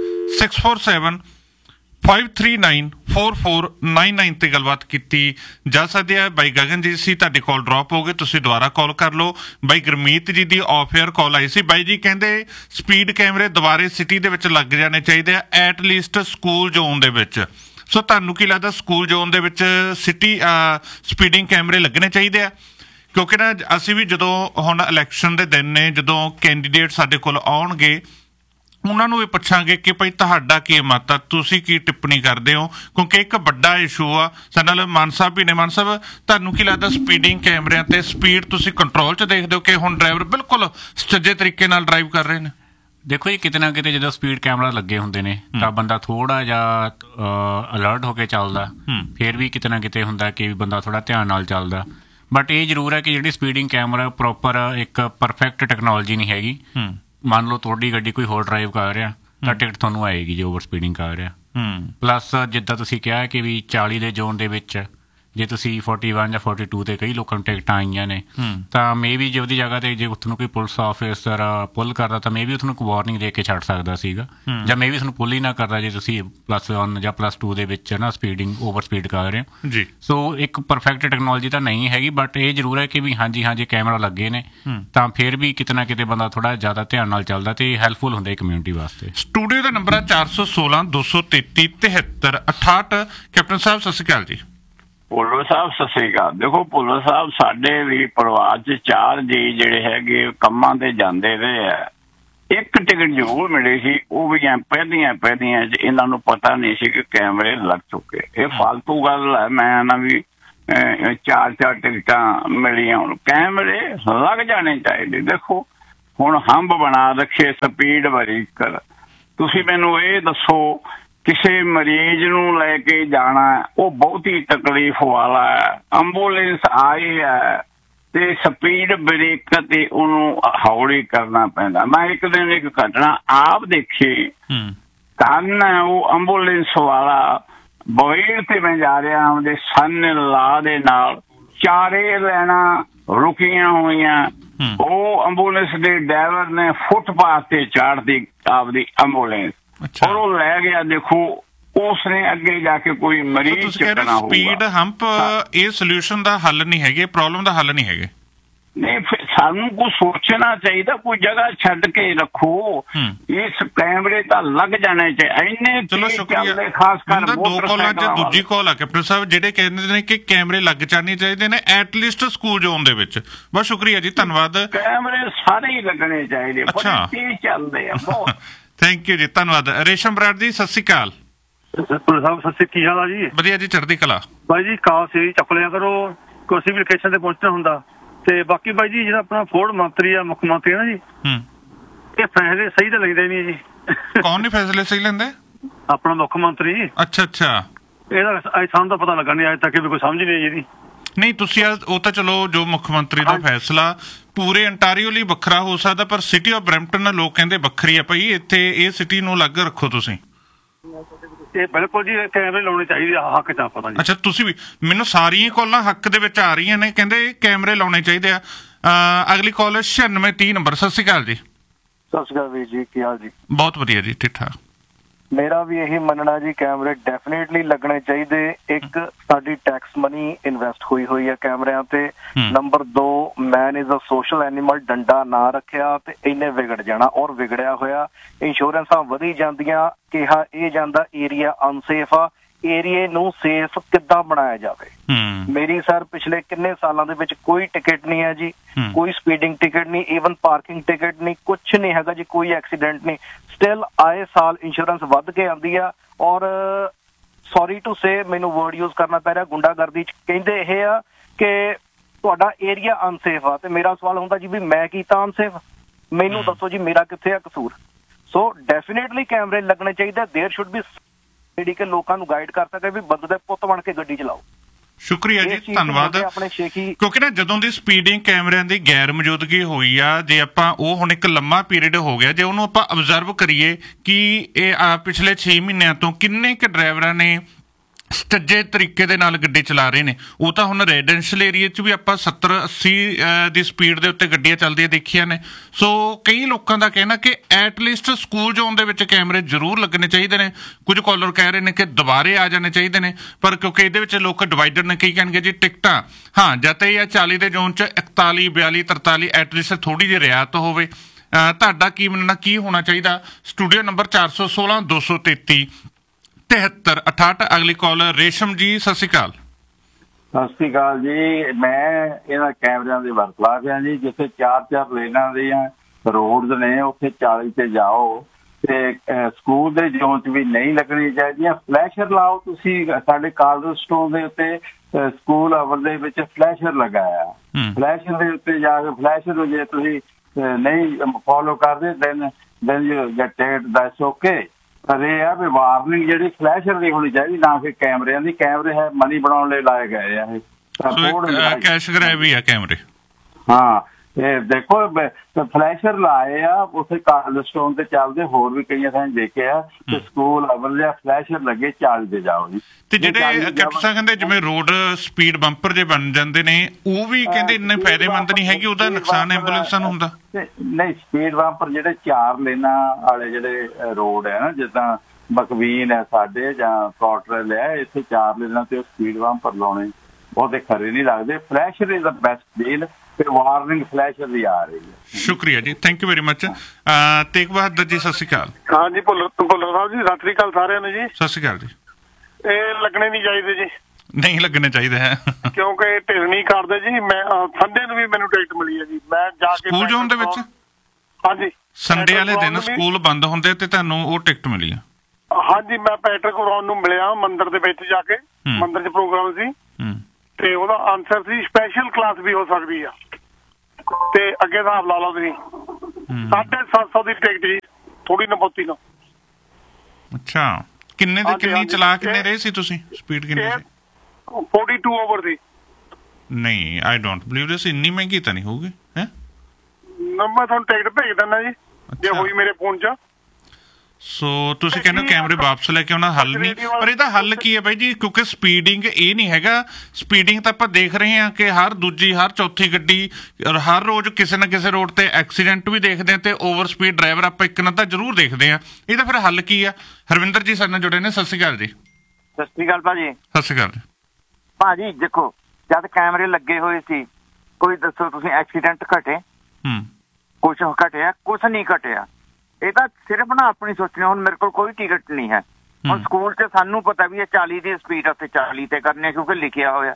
647-539-4499 ਤੇ ਗੱਲਬਾਤ ਕੀਤੀ ਜਾ ਸਕਦੀ ਹੈ। ਬਾਈ ਗਗਨ ਜੀ ਸੀ, ਤੁਹਾਡੀ ਕਾਲ ਡ੍ਰੌਪ ਹੋ ਗਈ, ਤੁਸੀਂ ਦੁਬਾਰਾ ਕਾਲ ਕਰ ਲਓ। ਬਾਈ ਗੁਰਮੀਤ ਜੀ ਦੀ ਆਫ ਏਅਰ ਕਾਲ ਆਈ ਸੀ। ਬਾਈ ਜੀ ਕਹਿੰਦੇ ਸਪੀਡ ਕੈਮਰੇ ਦੁਬਾਰੇ ਸਿਟੀ ਦੇ ਵਿੱਚ ਲੱਗ ਜਾਣੇ ਚਾਹੀਦੇ ਆ, ਐਟ ਲੀਸਟ ਸਕੂਲ ਜ਼ੋਨ ਦੇ ਵਿੱਚ। ਸੋ ਤੁਹਾਨੂੰ ਕੀ ਲੱਗਦਾ ਸਕੂਲ ਜ਼ੋਨ ਦੇ ਵਿੱਚ ਸਪੀਡਿੰਗ ਕੈਮਰੇ ਲੱਗਣੇ ਚਾਹੀਦੇ ਆ? ਕਿਉਂਕਿ ਨਾ ਅਸੀਂ ਵੀ ਜਦੋਂ ਹੁਣ ਇਲੈਕਸ਼ਨ ਦੇ ਦਿਨ ਨੇ, ਜਦੋਂ ਕੈਂਡੀਡੇਟ ਸਾਡੇ ਕੋਲ ਆਉਣਗੇ ਉਹਨਾਂ ਨੂੰ ਵੀ ਪੁੱਛਾਂਗੇ ਕਿ ਭਾਈ ਤੁਹਾਡਾ ਕੀ ਮਤ ਆ, ਤੁਸੀਂ ਕੀ ਟਿੱਪਣੀ ਕਰਦੇ ਹੋ? ਕਿਉਂਕਿ ਇੱਕ ਵੱਡਾ ਇਸ਼ੂ ਆ। ਸਾਡੇ ਨਾਲ ਮਾਨ ਸਾਹਿਬ ਵੀ ਨੇ। ਮਾਨ ਸਾਹਿਬ, ਤੁਹਾਨੂੰ ਕੀ ਲੱਗਦਾ ਸਪੀਡਿੰਗ ਕੈਮਰਿਆਂ ਤੇ ਸਪੀਡ ਤੁਸੀਂ ਕੰਟਰੋਲ 'ਚ ਦੇਖਦੇ ਹੋ ਕਿ ਹੁਣ ਡਰਾਈਵਰ ਬਿਲਕੁਲ ਸੁਚੱਜੇ ਤਰੀਕੇ ਨਾਲ ਡਰਾਈਵ ਕਰ ਰਹੇ ਨੇ? ਦੇਖੋ ਜੀ, ਕਿਤੇ ਨਾ ਕਿਤੇ ਜਦੋਂ ਸਪੀਡ ਕੈਮਰਾ ਲੱਗੇ ਹੁੰਦੇ ਨੇ ਤਾਂ ਬੰਦਾ ਥੋੜਾ ਜਿਹਾ ਅਲਰਟ ਹੋ ਕੇ ਚੱਲਦਾ, ਫਿਰ ਵੀ ਕਿਤੇ ਨਾ ਕਿਤੇ ਹੁੰਦਾ ਕਿ ਬੰਦਾ ਥੋੜਾ ਧਿਆਨ ਨਾਲ ਚੱਲਦਾ। ਬਟ ਇਹ ਜ਼ਰੂਰ ਹੈ ਕਿ ਜਿਹੜੀ ਸਪੀਡਿੰਗ ਕੈਮਰਾ ਪ੍ਰੋਪਰ ਇੱਕ ਪਰਫੈਕਟ ਟੈਕਨੋਲੋਜੀ ਨਹੀਂ ਹੈਗੀ। ਮੰਨ ਲਓ ਤੁਹਾਡੀ ਗੱਡੀ ਕੋਈ ਹੋਰ ਡਰਾਈਵ ਕਰ ਰਿਹਾ ਤਾਂ ਟਿਕਟ ਤੁਹਾਨੂੰ ਆਏਗੀ ਜੇ ਓਵਰ ਸਪੀਡਿੰਗ ਕਰ ਰਿਹਾ। ਪਲੱਸ ਜਿੱਦਾਂ ਤੁਸੀਂ ਕਿਹਾ ਕਿ ਵੀ 40 ਦੇ ਜ਼ੋਨ ਦੇ ਵਿੱਚ ਜੇ ਤੁਸੀਂ 41 ਜਾਂ 42 ਤੇ ਕਈ ਲੋਕਾਂ ਨੂੰ ਟਿਕਟਾਂ ਆਈਆਂ ਨੇ ਤਾਂ ਮੇ ਵੀ ਜੇ ਉਹਦੀ ਜਗ੍ਹਾ ਤੇ ਜੇ ਤੁਹਾਨੂੰ ਕੋਈ ਪੁਲਿਸ ਆਫਿਸਰ ਪੁੱਲ ਕਰਦਾ ਤਾਂ ਮੇ ਵੀ ਤੁਹਾਨੂੰ ਕੋਈ ਵਾਰਨਿੰਗ ਦੇ ਕੇ ਛੱਡ ਸਕਦਾ ਸੀਗਾ, ਜਾਂ ਮੇ ਵੀ ਤੁਹਾਨੂੰ ਪੁੱਲ ਹੀ ਨਾ ਕਰਦਾ ਜੇ ਤੁਸੀਂ +1 ਜਾਂ +2 ਦੇ ਵਿੱਚ ਨਾ ਸਪੀਡਿੰਗ ਓਵਰ ਸਪੀਡ ਕਰ ਰਹੇ ਹੋ ਜੀ। ਸੋ ਇੱਕ ਪਰਫੈਕਟ ਟੈਕਨੋਲੋਜੀ ਤਾਂ ਨਹੀਂ ਹੈਗੀ, ਬਟ ਇਹ ਜ਼ਰੂਰ ਹੈ ਕਿ ਵੀ ਹਾਂਜੀ ਜੇ ਕੈਮਰਾ ਲੱਗੇ ਨੇ ਤਾਂ ਫਿਰ ਵੀ ਕਿਤੇ ਨਾ ਕਿਤੇ ਬੰਦਾ ਥੋੜਾ ਜ਼ਿਆਦਾ ਧਿਆਨ ਨਾਲ ਚੱਲਦਾ ਤੇ ਹੈਲਪਫੁਲ ਹੁੰਦਾ ਕਮਿਊਨਿਟੀ ਵਾਸਤੇ। ਸਟੂਡੀਓ ਦਾ ਨੰਬਰ ਹੈ 416 233 73 68। ਕੈਪਟਨ ਸਾਹਿਬ ਸਤਿ ਸ਼੍ਰੀ ਅਕਾਲ ਜੀ। ਭੁੱਲਰ ਸਾਹਿਬ ਸਤਿ ਸ੍ਰੀ ਅਕਾਲ। ਦੇਖੋ ਭੁੱਲਰ ਸਾਹਿਬ, ਸਾਡੇ ਵੀ ਪਰਿਵਾਰ 'ਚ 4 ਜੀ ਜਿਹੜੇ ਹੈਗੇ ਕੰਮਾਂ ਤੇ ਜਾਂਦੇ ਰਹੇ ਆ। ਇੱਕ ਟਿਕਟ ਜ਼ਰੂਰ ਮਿਲੀ ਸੀ, ਉਹ ਵੀ ਪਹਿਲੀਆਂ 'ਚ ਇਹਨਾਂ ਨੂੰ ਪਤਾ ਨਹੀਂ ਸੀ ਕਿ ਕੈਮਰੇ ਲੱਗ ਚੁੱਕੇ। ਇਹ ਫਾਲਤੂ ਗੱਲ ਹੈ। ਮੈਂ ਨਾ ਵੀ 4 ਟਿਕਟਾਂ ਮਿਲੀਆਂ, ਹੁਣ ਕੈਮਰੇ ਲੱਗ ਜਾਣੇ ਚਾਹੀਦੇ। ਦੇਖੋ ਹੁਣ ਹੰਬ ਬਣਾ ਰੱਖੇ ਸਪੀਡ ਬ੍ਰੇਕਰ। ਤੁਸੀਂ ਮੈਨੂੰ ਇਹ ਦੱਸੋ, ਕਿਸੇ ਮਰੀਜ਼ ਨੂੰ ਲੈ ਕੇ ਜਾਣਾ ਉਹ ਬਹੁਤੀ ਤਕਲੀਫ ਵਾਲਾ ਹੈ, ਐਂਬੂਲੈਂਸ ਆਈ ਹੈ ਤੇ ਸਪੀਡ ਬ੍ਰੇਕਰ ਤੇ ਉਹਨੂੰ ਹੌਲੀ ਕਰਨਾ ਪੈਂਦਾ। ਮੈਂ ਇੱਕ ਦਿਨ ਇੱਕ ਘਟਨਾ ਆਪ ਦੇਖੀ। ਧੰਨ ਉਹ ਐਂਬੂਲੈਂਸ ਵਾਲਾ ਬੋਇਲ ਤੇ ਮੈਂ ਜਾ ਰਿਹਾ ਉਹਦੇ son-in-law ਦੇ ਨਾਲ, 4 ਲਾਈਨਾਂ ਰੁਕੀਆਂ ਹੋਈਆਂ। ਉਹ ਐਂਬੂਲੈਂਸ ਦੇ ਡਰਾਈਵਰ ਨੇ ਫੁੱਟਪਾਥ ਤੇ ਚਾੜਦੀ ਆਪਦੀ ਐਂਬੂਲੈਂਸ ਔਰ ਉਹ ਲੈ ਗਿਆ। ਦੇਖੋ ਉਸਨੇ ਅੱਗੇ ਜਾ ਕੇ ਕੋਈ ਮਰੀਜ਼ ਚੱਕਣਾ ਹੋਊਗਾ। ਸਪੀਡ ਹੰਪ ਇਹ ਸੋਲੂਸ਼ਨ ਦਾ ਹੱਲ ਨਹੀਂ ਹੈਗੇ, ਪ੍ਰੋਬਲਮ ਦਾ ਹੱਲ ਨਹੀਂ ਹੈਗੇ। ਨਹੀਂ, ਸਾਨੂੰ ਕੁਝ ਸੋਚਣਾ ਚਾਹੀਦਾ, ਕੋਈ ਜਗ੍ਹਾ ਛੱਡ ਕੇ ਰੱਖੋ। ਇਸ ਕੈਮਰੇ ਤਾਂ ਲੱਗ ਜਾਣੇ ਚਾਹੀਦੇ। ਚਲੋ ਸ਼ੁਕਰੀਆ। ਖਾਸ ਕਰ 2 ਕਾਲਾਂ 'ਚ ਦੂਜੀ ਕਾਲ ਆ ਕੈਪਟਨ ਸਾਹਿਬ, ਜਿਹੜੇ ਕਹਿੰਦੇ ਨੇ ਕਿ ਕੈਮਰੇ ਲੱਗ ਜਾਣੇ ਚਾਹੀਦੇ ਨੇ ਐਟਲੀਸਟ ਸਕੂਲ ਜ਼ੋਨ ਦੇ ਵਿੱਚ। ਬਹੁਤ ਸ਼ੁਕਰੀਆ ਜੀ, ਧੰਨਵਾਦ। ਕੈਮਰੇ ਸਾਰੇ ਹੀ ਲੱਗਣੇ ਚਾਹੀਦੇ, ਬੜੇ ਚੱਲਦੇ ਆ ਬਹੁਤ। ਥੈਂਕ ਯੂ ਜੀ, ਧੰਨਵਾਦ। ਰੇਸ਼ਮ ਬਰਾੜ ਜੀ ਸਤਿ ਸ਼੍ਰੀ ਅਕਾਲ। ਸਾਹਿਬ ਸਤਿ ਸ਼੍ਰੀ ਕੀ ਹਾਲ ਆ ਜੀ? ਵਧੀਆ ਜੀ, ਚੜ੍ਹਦੀ ਕਲਾ। ਬਾਈ ਜੀ ਕਾਲ ਸੀ ਚੱਕ ਲਿਆ ਕਰੋ, ਕੋਈ ਵੀ ਲੋਕੇਸ਼ਨ ਤੇ ਪਹੁੰਚਣਾ ਹੁੰਦਾ। ਤੇ ਬਾਕੀ ਬਾਈ ਜੀ ਜਿਹੜਾ ਆਪਣਾ ਫੋਰਡ ਮੰਤਰੀ ਆ, ਮੁੱਖ ਮੰਤਰੀ ਨਾ ਜੀ, ਇਹ ਫੈਸਲੇ ਸਹੀ ਤਾਂ ਲੈਂਦੇ ਨਹੀਂ ਜੀ। ਕੌਣ ਨਹੀਂ ਫੈਸਲੇ ਸਹੀ ਲੈਂਦੇ? ਆਪਣਾ ਮੁੱਖ ਮੰਤਰੀ ਜੀ। ਅੱਛਾ, ਇਹਦਾ ਸਾਨੂੰ ਤਾਂ ਪਤਾ ਲੱਗਾ ਨਹੀਂ ਅੱਜ ਤੱਕ, ਵੀ ਕੋਈ ਸਮਝ ਨਹੀਂ ਇਹਦੀ। ਨਹੀਂ ਤੁਸੀਂ ਉਹ ਤਾਂ ਚਲੋ ਜੋ ਮੁੱਖ ਮੰਤਰੀ ਦਾ ਫੈਸਲਾ ਪੂਰੇ ਅੰਟਾਰੀਓ ਲਈ ਵੱਖਰਾ ਹੋ ਸਕਦਾ, ਪਰ ਸਿਟੀ ਆਫ ਬਰੈਂਪਟਨ ਲੋਕ ਕਹਿੰਦੇ ਵੱਖਰੀ ਆ ਭਾਈ, ਇੱਥੇ ਇਹ ਸਿਟੀ ਨੂੰ ਅਲੱਗ ਰੱਖੋ ਤੁਸੀਂ। ਇਹ ਬਿਲਕੁਲ ਜੀ ਕੈਮਰੇ ਲਾਉਣੇ ਚਾਹੀਦੇ ਆ, ਹੱਕ ਚ ਪਤਾ ਜੀ। ਅੱਛਾ, ਤੁਸੀਂ ਵੀ ਮੈਨੂੰ ਸਾਰੀਆਂ ਕਾਲਾਂ ਹੱਕ ਦੇ ਵਿੱਚ ਆ ਰਹੀਆਂ ਨੇ, ਕਹਿੰਦੇ ਕੈਮਰੇ ਲਾਉਣੇ ਚਾਹੀਦੇ ਆ। ਅਗਲੀ ਕਾਲ 9630 ਨੰਬਰ। ਸਤਿ ਸ਼੍ਰੀ ਅਕਾਲ ਜੀ। ਸਤਿ ਸ਼੍ਰੀ ਅਕਾਲ ਵੀਰ ਜੀ, ਕੀ ਹਾਲ ਜੀ? ਬਹੁਤ ਵਧੀਆ ਜੀ, ਠੀਕ ਠਾਕ। ਮੇਰਾ ਵੀ ਇਹੀ ਮੰਨਣਾ ਜੀ, ਕੈਮਰੇ ਡੈਫੀਨੇਟਲੀ ਲੱਗਣੇ ਚਾਹੀਦੇ। ਇੱਕ ਸਾਡੀ ਟੈਕਸ ਮਨੀ ਇਨਵੈਸਟ ਹੋਈ ਹੈ ਕੈਮਰਿਆਂ ਤੇ। Number 2, man is a social animal. ਡੰਡਾ ਨਾ ਰੱਖਿਆ ਤੇ ਇਹਨੇ ਵਿਗੜ ਜਾਣਾ, ਔਰ ਵਿਗੜਿਆ ਹੋਇਆ। ਇੰਸ਼ੋਰੈਂਸਾਂ ਵਧੀ ਜਾਂਦੀਆਂ, ਕਿਹਾ ਇਹ ਜਾਂਦਾ ਏਰੀਆ ਅਨਸੇਫ ਆ। ਏਰੀਏ ਨੂੰ ਸੇਫ ਕਿੱਦਾਂ ਬਣਾਇਆ ਜਾਵੇ? ਮੇਰੀ ਸਰ ਪਿਛਲੇ ਕਿੰਨੇ ਸਾਲਾਂ ਦੇ ਵਿੱਚ ਕੋਈ ਟਿਕਟ ਨਹੀਂ ਹੈ ਜੀ, ਕੋਈ ਸਪੀਡਿੰਗ ਟਿਕਟ ਨਹੀਂ, ਈਵਨ ਪਾਰਕਿੰਗ ਟਿਕਟ ਨਹੀਂ, ਕੁਛ ਨਹੀਂ ਹੈਗਾ ਜੀ, ਕੋਈ ਐਕਸੀਡੈਂਟ ਨਹੀਂ। ਸਟਿਲ ਆਏ ਸਾਲ ਇੰਸ਼ੋਰੈਂਸ ਵੱਧ ਕੇ ਆਉਂਦੀ ਆ। ਔਰ ਸੌਰੀ ਟੂ ਸੇ, ਮੈਨੂੰ ਵਰਡ ਯੂਜ਼ ਕਰਨਾ ਪੈ ਰਿਹਾ, ਗੁੰਡਾਗਰਦੀ ਚ ਕਹਿੰਦੇ ਇਹ ਆ ਕਿ ਤੁਹਾਡਾ ਏਰੀਆ ਅਨਸੇਫ ਆ। ਤੇ ਮੇਰਾ ਸਵਾਲ ਹੁੰਦਾ ਜੀ ਵੀ ਮੈਂ ਕੀਤਾ ਅਨਸੇਫ? ਮੈਨੂੰ ਦੱਸੋ ਜੀ, ਮੇਰਾ ਕਿੱਥੇ ਆ ਕਸੂਰ? ਸੋ ਡੈਫੀਨੇਟਲੀ ਕੈਮਰੇ ਲੱਗਣੇ ਚਾਹੀਦੇ। ਦੇਅਰ ਸ਼ੁੱਡ ਬੀ ਜਿਹੜੀ ਕਿ ਲੋਕਾਂ ਨੂੰ ਗਾਈਡ ਕਰ ਸਕੇ ਵੀ ਬੰਦੇ ਦੇ ਪੁੱਤ ਬਣ ਕੇ ਗੱਡੀ ਚਲਾਓ। ਸ਼ੁਕਰੀਆ ਜੀ, ਧੰਨਵਾਦ। ਕਿਉਂਕਿ ਨਾ ਜਦੋਂ ਦੀ ਸਪੀਡਿੰਗ ਕੈਮਰਿਆਂ ਦੀ ਗੈਰ ਮੌਜੂਦਗੀ ਹੋਈ ਆ, ਜੇ ਆਪਾਂ ਉਹ ਹੁਣ ਇੱਕ ਲੰਮਾ ਪੀਰੀਅਡ ਹੋ ਗਿਆ, ਜੇ ਉਹਨੂੰ ਆਪਾਂ ਅਬਜ਼ਰਵ ਕਰੀਏ ਕਿ ਇਹ ਪਿਛਲੇ 6 ਮਹੀਨਿਆਂ ਤੋਂ ਕਿੰਨੇ ਕੁ ਡਰਾਈਵਰਾਂ ਨੇ ਸਟੱਜੇ ਤਰੀਕੇ ਦੇ ਨਾਲ ਗੱਡੀ ਚਲਾ ਰਹੇ ਨੇ। ਉਹ ਤਾਂ ਹੁਣ ਰੈਜ਼ੀਡੈਂਸ਼ੀਅਲ ਏਰੀਆ 'ਚ ਵੀ ਆਪਾਂ 70-80 ਦੀ ਸਪੀਡ ਦੇ ਉੱਤੇ ਗੱਡੀਆਂ ਚੱਲਦੀਆਂ ਦੇਖੀਆਂ ਨੇ। ਸੋ ਕਈ ਲੋਕਾਂ ਦਾ ਕਹਿਣਾ ਕਿ ਐਟਲੀਸਟ ਸਕੂਲ ਜ਼ੋਨ ਦੇ ਵਿੱਚ ਕੈਮਰੇ ਜ਼ਰੂਰ ਲੱਗਣੇ ਚਾਹੀਦੇ ਨੇ। ਕੁਝ ਕਾਲਰ ਕਹਿ ਰਹੇ ਨੇ ਕਿ ਦੁਬਾਰੇ ਆ ਜਾਣੇ ਚਾਹੀਦੇ ਨੇ, ਪਰ ਕਿਉਂਕਿ ਇਹਦੇ ਵਿੱਚ ਲੋਕ ਡਿਵਾਈਡਡ ਨੇ। ਕਈ ਕਹਿਣਗੇ ਜੀ ਟਿਕਟਾਂ ਜਾਂ ਤਾਂ ਇਹ 40 ਦੇ ਜ਼ੋਨ 'ਚ 41, 42, 43 ਐਟਲੀਸਟ ਥੋੜ੍ਹੀ ਜਿਹੀ ਰਿਆਇਤ ਹੋਵੇ। ਤੁਹਾਡਾ ਕੀ ਮੰਨਣਾ, ਕੀ ਹੋਣਾ ਚਾਹੀਦਾ? Studio number 416 233 73 68। ਅਗਲੀ ਕਾਲ ਰੇਸ਼ਮ ਜੀ, ਸਤਿ ਸ਼੍ਰੀ ਅਕਾਲ। ਸਤਿ ਸ਼੍ਰੀ ਅਕਾਲ ਜੀ। ਮੈਂ ਇਹਨਾਂ ਕੈਮਰਿਆਂ ਦੇ ਵਰਤਲਾਫ ਆ ਜੀ। ਜਿੱਥੇ 4 ਲੇਨਾਂ ਦੀਆਂ ਰੋਡਸ ਨੇ ਉੱਥੇ 40 ਤੇ ਜਾਓ, ਤੇ ਸਕੂਲ ਦੇ ਜ਼ੋਨ 'ਚ ਵੀ ਨਹੀਂ ਲੱਗਣੀ ਚਾਹੀਦੀਆਂ। ਫਲੈਸ਼ਰ ਲਾਓ ਤੁਸੀਂ। ਸਾਡੇ ਕਾਲਜ ਸਟੋਨ ਦੇ ਉੱਤੇ ਸਕੂਲ ਅਵਰ ਦੇ ਵਿੱਚ ਫਲੈਸ਼ਰ ਲਗਾਇਆ। ਫਲੈਸ਼ਰ ਦੇ ਉੱਤੇ ਜਾ ਕੇ ਫਲੈਸ਼ਰ ਨੂੰ ਜੇ ਤੁਸੀਂ ਨਹੀਂ ਫੋਲੋ ਕਰਦੇ then you get ticket, that's okay. ਪਰ ਇਹ ਆ ਵੀ ਵਾਰਨਿੰਗ ਜਿਹੜੀ ਫਲੈਸ਼ਰ ਦੀ ਹੋਣੀ ਚਾਹੀਦੀ, ਨਾ ਕਿ ਕੈਮਰਿਆਂ ਦੀ। ਕੈਮਰੇ ਹੈ ਮਨੀ ਬਣਾਉਣ ਲਈ ਲਾਏ ਗਏ ਆ ਇਹ, ਕੈਸ਼ ਗ੍ਰੈਬ ਵੀ ਆ ਕੈਮਰੇ। ਹਾਂ, ਇਹ ਦੇਖੋ ਫਲੈਸ਼ਰ ਲਾਏ ਆ ਉੱਥੇ ਕਾਰਲਸਟੋਨ ਤੇ ਚੱਲਦੇ, ਹੋਰ ਵੀ ਕਈਆਂ ਥਾਂ ਦੇਖਿਆ ਤੇ ਸਕੂਲ ਅਵਲ ਜਾਂ ਫਲੈਸ਼ਰ ਲੱਗੇ, ਚੱਲਦੇ ਜਾਓ ਜੀ। ਤੇ ਜਿਹੜੇ ਕੈਪਟਨ ਸਾਹਿਬ ਕਹਿੰਦੇ ਜਿਵੇਂ ਰੋਡ ਸਪੀਡ ਬੰਪਰ ਜੇ ਬਣ ਜਾਂਦੇ ਨੇ, ਉਹ ਵੀ ਕਹਿੰਦੇ ਇੰਨੇ ਫਾਇਦੇਮੰਦ ਨਹੀਂ ਹੈਗੇ, ਉਹਦਾ ਨੁਕਸਾਨ ਐਂਬੂਲੈਂਸਾਂ ਨੂੰ ਹੁੰਦਾ? ਨਹੀਂ, ਸਪੀਡ ਬੰਪਰ ਜਿਹੜੇ 4 ਲੇਨਾਂ ਵਾਲੇ ਜਿਹੜੇ ਰੋਡ ਹੈ ਨਾ, ਜਿੱਦਾਂ ਮਕਬੀਨ ਹੈ ਸਾਡੇ ਜਾਂ ਕਾਟਰਲ ਹੈ, ਇੱਥੇ 4 ਲੇਨਾਂ ਤੇ ਸਪੀਡ ਬੰਪਰ ਲਾਉਣੇ ਉਹਦੇ ਖਰੇ ਨਹੀਂ ਲੱਗਦੇ। ਫਲੈਸ਼ਰ ਇਜ਼ ਦਾ ਬੈਸਟ ਡੀਲ, ਫਿਰ ਵਾਰਨਿੰਗ ਫਲੈਸ਼ਰ ਦੀ ਆ ਰਹੀ ਹੈ। ਸ਼ੁਕਰੀਆ ਜੀ, thank you very much. Tegh Bahadur ji ਸਤਿ ਸ਼੍ਰੀ ਅਕਾਲ। ਹਾਂਜੀ ਭੁੱਲਰ ਸਾਹਿਬ ਜੀ, ਸਤਿ ਸ਼੍ਰੀ ਅਕਾਲ ਸਾਰਿਆਂ ਨੂੰ ਜੀ। ਸਤਿ ਸ਼੍ਰੀ ਅਕਾਲ ਜੀ। ਇਹ ਲੱਗਣੇ ਨਹੀਂ ਚਾਹੀਦੇ ਜੀ, ਨਹੀਂ ਲੱਗਣੇ ਚਾਹੀਦੇ ਹੈ ਕਿਉਂਕਿ ਇਹ ਢਿੱਲ ਨਹੀਂ ਕਰਦੇ ਜੀ। ਮੈਂ ਸੰਡੇ ਨੂੰ ਵੀ ਮੈਨੂੰ ਟਿਕਟ ਮਿਲੀ ਹੈ ਜੀ, ਮੈਂ ਜਾ ਕੇ ਸਕੂਲ ਜ਼ੋਨ ਦੇ ਵਿੱਚ। ਹਾਂਜੀ, ਸੰਡੇ ਵਾਲੇ ਦਿਨ ਸਕੂਲ ਬੰਦ ਹੁੰਦੇ ਤੇ ਤੁਹਾਨੂੰ ਉਹ ਟਿਕਟ ਮਿਲੀ ਆ? ਹਾਂਜੀ, ਮੈਂ ਪੈਟਰ ਗਰਾਊਂਡ ਨੂੰ ਮਿਲਿਆ ਮੰਦਿਰ ਦੇ ਵਿੱਚ ਜਾ ਕੇ, ਮੰਦਿਰ 'ਚ ਪ੍ਰੋਗਰਾਮ ਸੀ ਤੇ ਉਹਦਾ ਆਨਸਰ ਸੀ ਸਪੈਸ਼ਲ ਕਲਾਸ ਵੀ ਹੋ ਸਕਦੀ ਆ, ਤੇ ਅੱਗੇ ਹਿਸਾਬ ਲਾ ਲਓ ਤੁਸੀਂ 750 ਦੀ ਟਿਕਟ ਜੀ, ਥੋੜੀ ਨਾ ਬਹੁਤੀ ਨਾ। ਅੱਛਾ, ਕਿੰਨੇ ਦੇ ਕਿੰਨੀ ਚਲਾ ਕਿੰਨੇ ਰਹੇ ਸੀ ਤੁਸੀਂ? ਸਪੀਡ ਕਿੰਨੀ ਸੀ? 42 ਓਵਰ ਦੀ। ਨਹੀਂ, ਆਈ ਡੋਂਟ ਬਲੀਵ ਦਿਸ, ਇੰਨੀ ਮਹਿੰਗੀ ਤਾਂ ਨਹੀਂ ਹੋਊਗੀ ਹੈ? ਮੈਂ ਤੁਹਾਨੂੰ ਟਿਕਟ ਭੇਜ ਦਿੰਦਾ ਜੀ, ਜੇ ਹੋਈ ਮੇਰੇ ਫੋਨ 'ਚ। ਸੋ ਤੁਸੀਂ ਕਹਿੰਦੇ ਕੈਮਰੇ ਵਾਪਸ ਲੈ ਕੇ ਆਉਣਾ ਹੱਲ ਨਹੀਂ, ਪਰ ਇਹਦਾ ਹੱਲ ਕੀ ਹੈ ਬਾਈ ਜੀ? ਕਿਉਂਕਿ ਸਪੀਡਿੰਗ ਇਹ ਨਹੀਂ ਹੈਗਾ, ਸਪੀਡਿੰਗ ਤਾਂ ਆਪਾਂ ਦੇਖ ਰਹੇ ਹਾਂ ਕਿ ਹਰ ਦੂਜੀ ਹਰ ਚੌਥੀ ਗੱਡੀ ਹਰ ਰੋਜ਼ ਕਿਸੇ ਨਾ ਕਿਸੇ ਰੋਡ ਤੇ ਐਕਸੀਡੈਂਟ ਵੀ ਦੇਖਦੇ ਹਾਂ, ਤੇ ਓਵਰ ਸਪੀਡ ਡਰਾਈਵਰ ਆਪਾਂ ਇੱਕ ਨਾ ਤਾਂ ਜ਼ਰੂਰ ਦੇਖਦੇ ਹਾਂ। ਇਹਦਾ ਫਿਰ ਹੱਲ ਕੀ ਆ? ਹਰਵਿੰਦਰ ਜੀ ਸਾਡੇ ਨਾਲ ਜੁੜੇ ਨੇ, ਸਤਿ ਸ਼੍ਰੀ ਅਕਾਲ ਜੀ। ਸਤਿ ਸ਼੍ਰੀ ਅਕਾਲ ਭਾਜੀ। ਸਤਿ ਸ਼੍ਰੀ ਅਕਾਲ ਜੀ। ਭਾਜੀ ਦੇਖੋ, ਜਦ ਕੈਮਰੇ ਲੱਗੇ ਹੋਏ ਸੀ, ਕੋਈ ਦੱਸੋ ਤੁਸੀਂ ਐਕਸੀਡੈਂਟ ਘਟੇ? ਕੁਛ ਘਟਿਆ? ਕੁਛ ਨਹੀਂ ਘਟਿਆ। ਇਹ ਤਾਂ ਸਿਰਫ ਨਾ ਆਪਣੀ ਸੋਚਣਾ। ਹੁਣ ਮੇਰੇ ਕੋਲ ਕੋਈ ਟਿਕਟ ਨਹੀਂ ਹੈ, ਹੁਣ ਸਕੂਲ 'ਚ ਸਾਨੂੰ ਪਤਾ ਵੀ ਇਹ 40 ਦੀ ਸਪੀਡ ਉੱਥੇ 40 ਤੇ ਕਰਨੀ ਹੈ, ਕਿਉਂਕਿ ਲਿਖਿਆ ਹੋਇਆ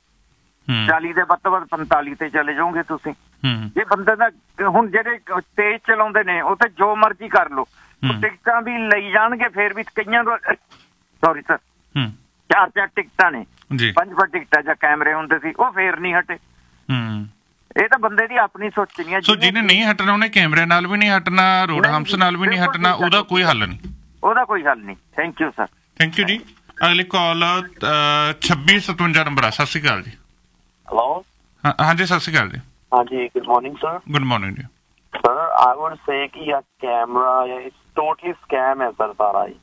40 ਦੇ ਵੱਧ ਤੋਂ ਵੱਧ 45 ਤੇ ਚਲੇ ਜਾਓਗੇ ਤੁਸੀਂ। ਇਹ ਬੰਦੇ ਦਾ ਹੁਣ ਜਿਹੜੇ ਤੇਜ਼ ਚਲਾਉਂਦੇ ਨੇ ਉਹ ਤਾਂ ਜੋ ਮਰਜ਼ੀ ਕਰ ਲਓ, ਟਿਕਟਾਂ ਵੀ ਲਈ ਜਾਣਗੇ, ਫੇਰ ਵੀ ਕਈਆਂ ਦਾ ਸੌਰੀ ਸਰ 4 ਟਿਕਟਾਂ ਨੇ, 5 ਟਿਕਟਾਂ ਜਾਂ ਕੈਮਰੇ ਹੁੰਦੇ ਸੀ, ਉਹ ਫੇਰ ਨਹੀਂ ਹਟੇ। ਇਹ ਤਾਂ ਬੰਦੇ ਦੀ ਆਪਣੀ ਸੋਚਣੀ ਹੈ। ਸੋ ਜਿਹਨੇ ਨਹੀਂ ਹਟਣਾ ਉਹਨੇ ਕੈਮਰਿਆਂ ਨਾਲ ਵੀ ਨਹੀਂ ਹਟਣਾ, ਰੋਡ ਹੰਪਸ ਨਾਲ ਵੀ ਨਹੀਂ ਹਟਣਾ, ਉਹਦਾ ਕੋਈ ਹੱਲ ਨਹੀਂ, ਉਹਦਾ ਕੋਈ ਹੱਲ ਨਹੀਂ। Thank you sir. Thank you ਜੀ। ਅਗਲੀ ਕਾਲ 2657 ਨੰਬਰ ਆ। ਸਤਿ ਸ਼੍ਰੀ ਅਕਾਲ ਜੀ। ਹੈਲੋ, ਹਾਂਜੀ ਸਤਿ ਸ਼੍ਰੀ ਅਕਾਲ ਜੀ। ਹਾਂਜੀ, good morning sir. Good morning ਜੀ। ਸਰ ਆਈ ਵੁੱਡ ਸੇ ਕਿ ਇਹ ਕੈਮਰਾ ਇਟਸ ਟੋਟਲੀ ਸਕੈਮ ਹੈ ਸਰ, ਸਾਰਾ ਹੀ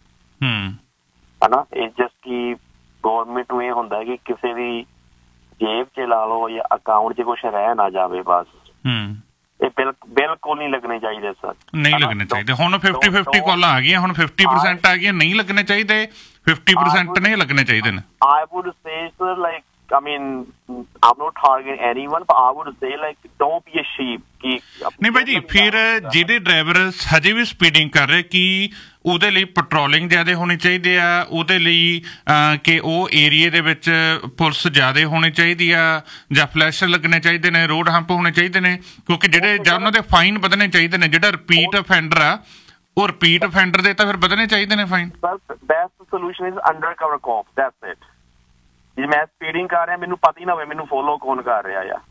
ਹੈ ਨਾ। ਇਹ ਜਸਟ ਕਿ ਗਵਰਨਮੈਂਟ ਨੂੰ ਇਹ ਹੁੰਦਾ ਹੈ ਕਿ ਕਿਸੇ ਦੀ ਜੇਬ 'ਚ ਲਾ ਲਓ ਜਾਂ ਅਕਾਊਂਟ 'ਚ ਕੁਛ ਰਹਿ ਨਾ ਜਾਵੇ, ਬਸ। ਇਹ ਬਿਲਕੁਲ ਨਹੀਂ ਲੱਗਣੇ ਚਾਹੀਦੇ ਸਰ, ਨਹੀਂ ਲੱਗਣੇ ਚਾਹੀਦੇ। ਹੁਣ 50-50 ਕਾਲਾਂ ਆ ਗਈਆਂ, ਹੁਣ 50% ਆ ਗਈਆਂ, ਨਹੀਂ ਲੱਗਣੇ ਚਾਹੀਦੇ, 50% ਨਹੀਂ ਲੱਗਣੇ ਚਾਹੀਦੇ ਨੇ। I would say sir, like, I mean, I'm not targeting anyone, but I would say like don't be a sheep. ਨਹੀਂ ਭਾਈ ਜੀ, ਫਿਰ ਜਿਹੜੇ ਡਰਾਈਵਰ ਹਜੇ ਵੀ ਸਪੀਡਿੰਗ ਕਰ ਰਹੇ, ਕਿ ਉਹਦੇ ਲਈ ਪੈਟਰੋਲਿੰਗ ਜ਼ਿਆਦਾ ਹੋਣੀ ਚਾਹੀਦੀ ਆ, ਉਹਦੇ ਲਈ ਕਿ ਉਹ ਏਰੀਏ ਦੇ ਵਿੱਚ ਪੁਲਿਸ ਜ਼ਿਆਦਾ ਹੋਣੀ ਚਾਹੀਦੀ ਆ, ਜਾਂ ਫਲੈਸ਼ਰ ਲੱਗਣੇ ਚਾਹੀਦੇ ਨੇ, ਰੋਡ ਹੰਪ ਹੋਣੇ ਚਾਹੀਦੇ ਨੇ, ਕਿਉਂਕਿ ਜਿਹੜੇ ਜਾਂ ਉਹਨਾਂ ਦੇ ਫਾਈਨ ਵਧਣੇ ਚਾਹੀਦੇ ਨੇ। ਜਿਹੜਾ ਰਿਪੀਟ ਅਫੈਂਡਰ ਆ, ਉਹ ਰਿਪੀਟ ਅਫੈਂਡਰ ਦੇ ਤਾਂ ਫਿਰ ਵਧਣੇ ਚਾਹੀਦੇ ਨੇ fine. Best solution is ਅੰਡਰਕਵਰ ਕੌਪ, that's it. ਜੇ ਮੈਂ ਸਪੀਡਿੰਗ ਕਰ ਰਿਹਾ, ਮੈਨੂੰ ਪਤਾ ਹੀ ਨਾ ਹੋਵੇ ਮੈਨੂੰ ਫੋਲੋ ਕੌਣ ਕਰ ਰਿਹਾ ਆ।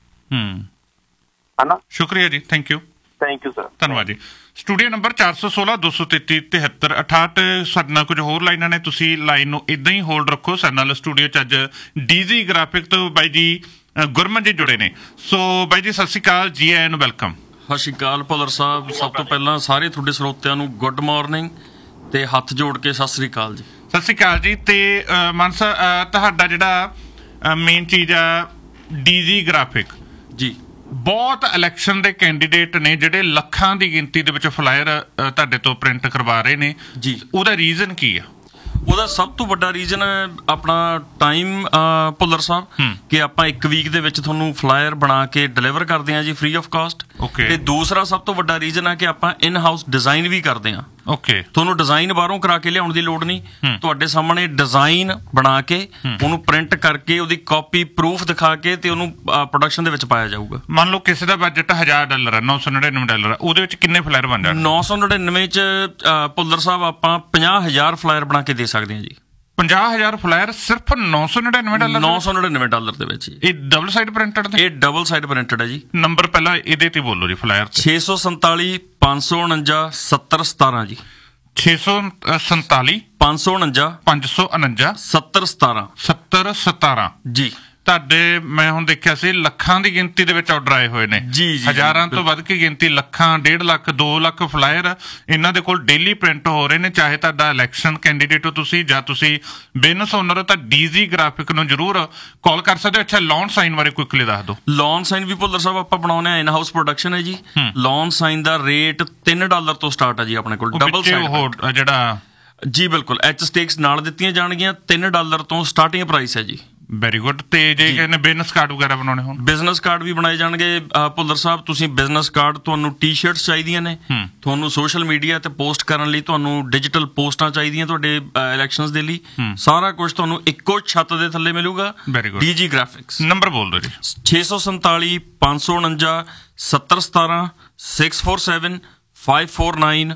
ਹਨਾ। ਸ਼ੁਕਰੀਆ ਜੀ, thank you. Thank you sir. ਧੰਨਵਾਦ ਜੀ। ਸਟੂਡੀਓ ਨੰਬਰ 416 233 73 68 ਸਾਡੇ ਨਾਲ ਕੁਝ ਹੋਰ ਲਾਈਨਾਂ ਨੇ, ਤੁਸੀਂ ਲਾਈਨ ਨੂੰ ਇਦਾਂ ਹੀ ਹੋਲਡ ਰੱਖੋ। ਸਾਡੇ ਨਾਲ ਸਟੂਡੀਓ 'ਚ ਅੱਜ ਡੀਜੀ ਗ੍ਰਾਫਿਕ ਤੋਂ ਬਾਈ ਜੀ ਗੁਰਮਨ ਜੀ ਜੁੜੇ ਨੇ। ਸੋ ਬਾਈ ਜੀ ਸਤਿ ਸ਼੍ਰੀ ਅਕਾਲ, ਜੀ ਆਇਆਂ ਨੂੰ, ਵੈਲਕਮ। ਸਤਿ ਸ਼੍ਰੀ ਅਕਾਲ ਭੁੱਲਰ ਸਾਹਿਬ। ਸਭ ਤੋਂ ਪਹਿਲਾਂ ਸਾਰੇ ਤੁਹਾਡੇ ਸਰੋਤਿਆਂ ਨੂੰ ਗੁੱਡ ਮਾਰਨਿੰਗ ਤੇ ਹੱਥ ਜੋੜ ਕੇ ਸਤਿ ਸ਼੍ਰੀ ਅਕਾਲ ਜੀ। ਸਤਿ ਸ਼੍ਰੀ ਅਕਾਲ ਜੀ। ਤੇ ਮਾਨਸਾ, ਤੁਹਾਡਾ ਜਿਹੜਾ ਮੇਨ ਚੀਜ਼ ਆ ਡੀਜੀ ਗ੍ਰਾਫਿਕ ਜੀ, ਬਹੁਤ ਇਲੈਕਸ਼ਨ ਦੇ ਕੈਂਡੀਡੇਟ ਨੇ ਜਿਹੜੇ ਲੱਖਾਂ ਦੀ ਗਿਣਤੀ ਦੇ ਵਿੱਚ ਫਲਾਇਰ ਤੁਹਾਡੇ ਤੋਂ ਪ੍ਰਿੰਟ ਕਰਵਾ ਰਹੇ ਨੇ ਜੀ, ਉਹਦਾ ਰੀਜ਼ਨ ਕੀ ਆ? ਉਹਦਾ ਸਭ ਤੋਂ ਵੱਡਾ ਰੀਜ਼ਨ ਆਪਣਾ ਟਾਈਮ ਭੁੱਲਰ ਸਾਹਿਬ, ਕਿ ਆਪਾਂ 1 ਵੀਕ ਦੇ ਵਿੱਚ ਤੁਹਾਨੂੰ ਫਲਾਇਰ ਬਣਾ ਕੇ ਡਿਲੀਵਰ ਕਰਦੇ ਹਾਂ ਜੀ, ਫ੍ਰੀ ਆਫ ਕਾਸਟ। ਤੇ ਦੂਸਰਾ ਸਭ ਤੋਂ ਵੱਡਾ ਰੀਜ਼ਨ ਹੈ ਕਿ ਆਪਾਂ ਇਨ ਹਾਊਸ ਡਿਜ਼ਾਈਨ ਵੀ ਕਰਦੇ ਹਾਂ। ਤੁਹਾਨੂੰ ਡਿਜ਼ਾਈਨ ਬਾਹਰੋਂ ਕਰਾ ਕੇ ਲਿਆਉਣ ਦੀ ਲੋੜ ਨਹੀਂ, ਤੁਹਾਡੇ ਸਾਹਮਣੇ ਡਿਜ਼ਾਈਨ ਬਣਾ ਕੇ ਉਹਨੂੰ ਪ੍ਰਿੰਟ ਕਰਕੇ ਉਹਦੀ ਕਾਪੀ ਪ੍ਰੂਫ ਦਿਖਾ ਕੇ ਤੇ ਉਹਨੂੰ ਪ੍ਰੋਡਕਸ਼ਨ ਦੇ ਵਿੱਚ ਪਾਇਆ ਜਾਊਗਾ। ਮੰਨ ਲਓ ਕਿਸੇ ਦਾ ਬਜਟ $1000 ਹੈ, $999, ਉਹਦੇ ਵਿੱਚ ਕਿੰਨੇ ਫਲਾਇਰ ਬਣ ਜਾਣ? 999 ਚ ਭੁੱਲਰ ਸਾਹਿਬ ਆਪਾਂ 50,000 ਫਲਾਇਰ ਬਣਾ ਕੇ ਦੇ ਸਕਦੇ ਹਾਂ ਜੀ। 50,000 ਫਲਾਇਰ ਸਿਰਫ $999? $999 ਦੇ ਵਿੱਚ। ਇਹ ਡਬਲ ਸਾਈਡ ਪ੍ਰਿੰਟਡ? ਇਹ ਡਬਲ ਸਾਈਡ ਪ੍ਰਿੰਟਡ ਹੈ ਜੀ। ਨੰਬਰ ਪਹਿਲਾਂ ਇਹਦੇ ਤੇ ਬੋਲੋ ਜੀ ਫਲਾਇਰ। 647 549 70 17 ਜੀ। 647 549 549 70 17 70 17 ਜੀ। ਤੁਹਾਡੇ ਮੈਂ ਹੁਣ ਦੇਖਿਆ ਸੀ ਲੱਖਾਂ ਦੀ ਗਿਣਤੀ ਦੇ ਵਿੱਚ ਆਰਡਰ ਆਏ ਹੋਏ ਨੇ, ਹਜ਼ਾਰਾਂ ਤੋਂ ਵੱਧ ਕੇ ਗਿਣਤੀ, ਲੱਖਾਂ, 1.5 ਲੱਖ, 2 ਲੱਖ ਫਲਾਇਰ ਇਹਨਾਂ ਦੇ ਕੋਲ ਡੇਲੀ ਪ੍ਰਿੰਟ ਹੋ ਰਹੇ ਨੇ। ਚਾਹੇ ਤੁਹਾਡਾ ਇਲੈਕਸ਼ਨ ਕੈਂਡੀਡੇਟ ਹੋ ਤੁਸੀਂ ਜਾਂ ਤੁਸੀਂ ਬਿਜ਼ਨਸ ਓਨਰ ਹੋ ਤਾਂ ਡੀਜੀ ਗ੍ਰਾਫਿਕ ਨੂੰ ਜ਼ਰੂਰ ਕਾਲ ਕਰ ਸਕਦੇ ਹੋ। ਅੱਛਾ, ਲੌਨ ਸਾਈਨ ਬਾਰੇ ਕੁਇਕਲੀ ਦੱਸ ਦਿਓ। ਲੌਨ ਸਾਈਨ ਵੀ ਭੁੱਲਰ ਸਾਹਿਬ ਆਪਾਂ ਬਣਾਉਣੇ ਆ, ਇਨ ਹਾਊਸ ਪ੍ਰੋਡਕਸ਼ਨ ਹੈ ਜੀ। ਲੌਨ ਸਾਈਨ ਦਾ ਰੇਟ $3 ਤੋਂ ਸਟਾਰਟ ਹੈ ਜੀ ਆਪਣੇ ਕੋਲ, ਡਬਲ ਸਾਈਡ ਜਿਹੜਾ ਜੀ ਬਿਲਕੁਲ ਐਚ ਸਟੇਕਸ ਨਾਲ ਦਿੱਤੀਆਂ ਜਾਣਗੀਆਂ। $3 ਤੋਂ ਸਟਾਰਟਿੰਗ ਪ੍ਰਾਈਸ ਹੈ ਜੀ। Very good. ਤੇ ਜੇ ਕਹਿੰਦੇ ਬਿਜ਼ਨਸ ਕਾਰਡ ਵਗੈਰਾ ਬਣਾਉਣੇ ਹੋਣ, ਬਿਜ਼ਨਸ ਕਾਰਡ ਵੀ ਬਣਾਏ ਜਾਣਗੇ ਭੁੱਲਰ ਸਾਹਿਬ। ਤੁਸੀਂ ਬਿਜ਼ਨਸ ਕਾਰਡ, ਤੁਹਾਨੂੰ ਟੀ-ਸ਼ਰਟਸ ਚਾਹੀਦੀਆਂ ਨੇ, ਤੁਹਾਨੂੰ ਸੋਸ਼ਲ ਮੀਡੀਆ ਤੇ ਪੋਸਟ ਕਰਨ ਲਈ ਤੁਹਾਨੂੰ ਡਿਜੀਟਲ ਪੋਸਟਾਂ ਚਾਹੀਦੀਆਂ ਤੁਹਾਡੇ ਇਲੈਕਸ਼ਨਸ ਦੇ ਲਈ, ਸਾਰਾ ਕੁਝ ਤੁਹਾਨੂੰ ਇੱਕੋ ਛੱਤ ਦੇ ਥੱਲੇ ਮਿਲੂਗਾ। DG graphics. ਨੰਬਰ ਬੋਲ ਦਿਓ ਜੀ। 647 549 7017 647 549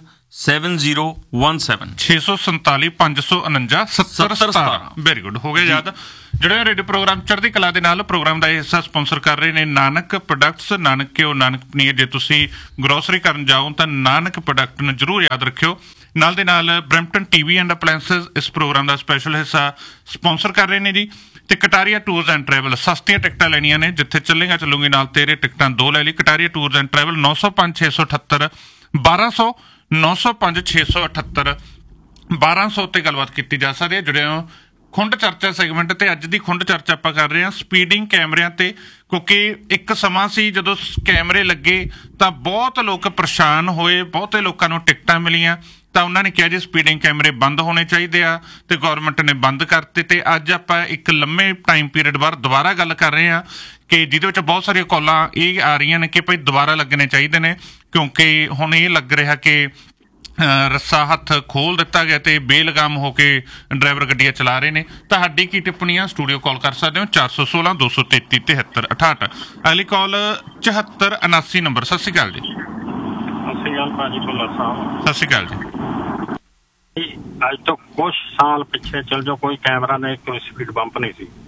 7017 647 549 7017। ਵੈਰੀ ਗੁੱਡ, ਹੋ ਗਿਆ ਯਾਦ। ਜਿਹੜੇ ਰੇਡੀਓ ਪ੍ਰੋਗਰਾਮ ਚੜ੍ਹਦੀ ਕਲਾ ਦੇ ਨਾਲ ਪ੍ਰੋਗਰਾਮ ਦਾ ਹਿੱਸਾ ਸਪਾਂਸਰ ਕਰ ਰਹੇ ਨੇ ਨਾਨਕ ਪ੍ਰੋਡਕਟਸ, ਨਾਨਕ ਘਿਓ, ਨਾਨਕ ਪਨੀਰ। ਜੇ ਤੁਸੀਂ ਗਰੋਸਰੀ ਕਰਨ ਜਾਓ ਤਾਂ ਨਾਨਕ ਪ੍ਰੋਡਕਟ ਨੂੰ ਜ਼ਰੂਰ ਯਾਦ ਰੱਖਿਓ। ਨਾਲ ਦੇ ਨਾਲ ਬਰੈਂਪਟਨ ਟੀਵੀ ਐਂਡ ਅਪਲਾਇੰਸਸ ਇਸ ਪ੍ਰੋਗਰਾਮ ਦਾ ਸਪੈਸ਼ਲ ਹਿੱਸਾ ਸਪਾਂਸਰ ਕਰ ਰਹੇ ਨੇ ਜੀ। ਤੇ ਕਟਾਰੀਆ ਟੂਰਸ ਐਂਡ ਟਰੈਵਲ, ਸਸਤੀਆਂ ਟਿਕਟਾਂ ਲੈਣੀਆਂ ਨੇ, ਜਿੱਥੇ ਚੱਲੇਗਾ ਚੱਲੂਗੀ ਨਾਲ ਤੇਰੇ ਟਿਕਟਾਂ 2 ਲੈ ਲਈ। ਕਟਾਰੀਆ ਟੂਰਸ ਐਂਡ ਟਰੈਵਲ 905 678 1200 905 678 1200 ਤੇ ਗੱਲਬਾਤ ਕੀਤੀ ਜਾ ਸਕਦੀ ਹੈ। ਜੁੜੇ ਹੋ ਖੁੰਡ ਚਰਚਾ ਸੈਗਮੈਂਟ ਤੇ। ਅੱਜ ਦੀ ਖੁੰਡ ਚਰਚਾ ਆਪਾਂ ਕਰ ਰਹੇ ਹਾਂ ਸਪੀਡਿੰਗ ਕੈਮਰਿਆਂ ਤੇ, ਕਿਉਂਕਿ ਇੱਕ ਸਮਾਂ ਸੀ ਜਦੋਂ ਕੈਮਰੇ ਲੱਗੇ ਤਾਂ ਬਹੁਤ ਲੋਕ ਪਰੇਸ਼ਾਨ ਹੋਏ, ਬਹੁਤੇ ਲੋਕਾਂ ਨੂੰ ਟਿਕਟਾਂ ਮਿਲੀਆਂ ਤਾਂ ਉਹਨਾਂ ਨੇ ਕਿਹਾ ਜੀ ਸਪੀਡਿੰਗ ਕੈਮਰੇ ਬੰਦ ਹੋਣੇ ਚਾਹੀਦੇ ਆ ਤੇ ਗਵਰਨਮੈਂਟ ਨੇ ਬੰਦ ਕਰਤੇ। ਤੇ ਅੱਜ ਆਪਾਂ ਇੱਕ ਲੰਮੇ ਟਾਈਮ ਪੀਰੀਅਡ ਬਾਅਦ ਦੁਬਾਰਾ ਗੱਲ ਕਰ ਰਹੇ ਹਾਂ ਕਿ ਜਿਹਦੇ ਵਿੱਚ ਬਹੁਤ ਸਾਰੀਆਂ ਕਾਲਾਂ ਇਹ ਆ ਰਹੀਆਂ ਨੇ ਕਿ ਭਾਈ ਦੁਬਾਰਾ ਲੱਗਣੇ ਚਾਹੀਦੇ ਨੇ, ਕਿਉਂਕਿ ਹੁਣ ਇਹ ਲੱਗ ਰਿਹਾ ਕਿ ਰੱਸਾ ਹੱਥ ਖੋਲ ਦਿੱਤਾ ਗਿਆ ਤੇ ਬੇਲਗਾਮ ਹੋ ਕੇ ਡਰਾਈਵਰ ਗੱਡੀਆਂ ਚਲਾ ਰਹੇ ਨੇ। ਤੁਹਾਡੀ ਕੀ ਟਿੱਪਣੀ ਆ? ਸਟੂਡੀਓ ਕਾਲ ਕਰ ਸਕਦੇ ਹੋ 416 233 73 68। ਅਗਲੀ ਕਾਲ 7479 ਨੰਬਰ। ਸਤਿ ਸ਼੍ਰੀ ਅਕਾਲ ਜੀ। ਸਤਿ ਸ਼੍ਰੀ ਅਕਾਲ ਭਾਜੀ ਭੁੱਲਰ ਸਾਹਿਬ। ਸਤਿ ਸ਼੍ਰੀ ਅਕਾਲ ਜੀ। ਅੱਜ ਤੋਂ ਕੁਝ ਸਾਲ ਪਿੱਛੇ ਚਲ ਜਾਓ, ਕੋਈ ਕੈਮਰਾ ਨਹੀਂ, ਕੋਈ ਸਪੀਡ ਬੰਪ ਨਹੀਂ ਸੀ।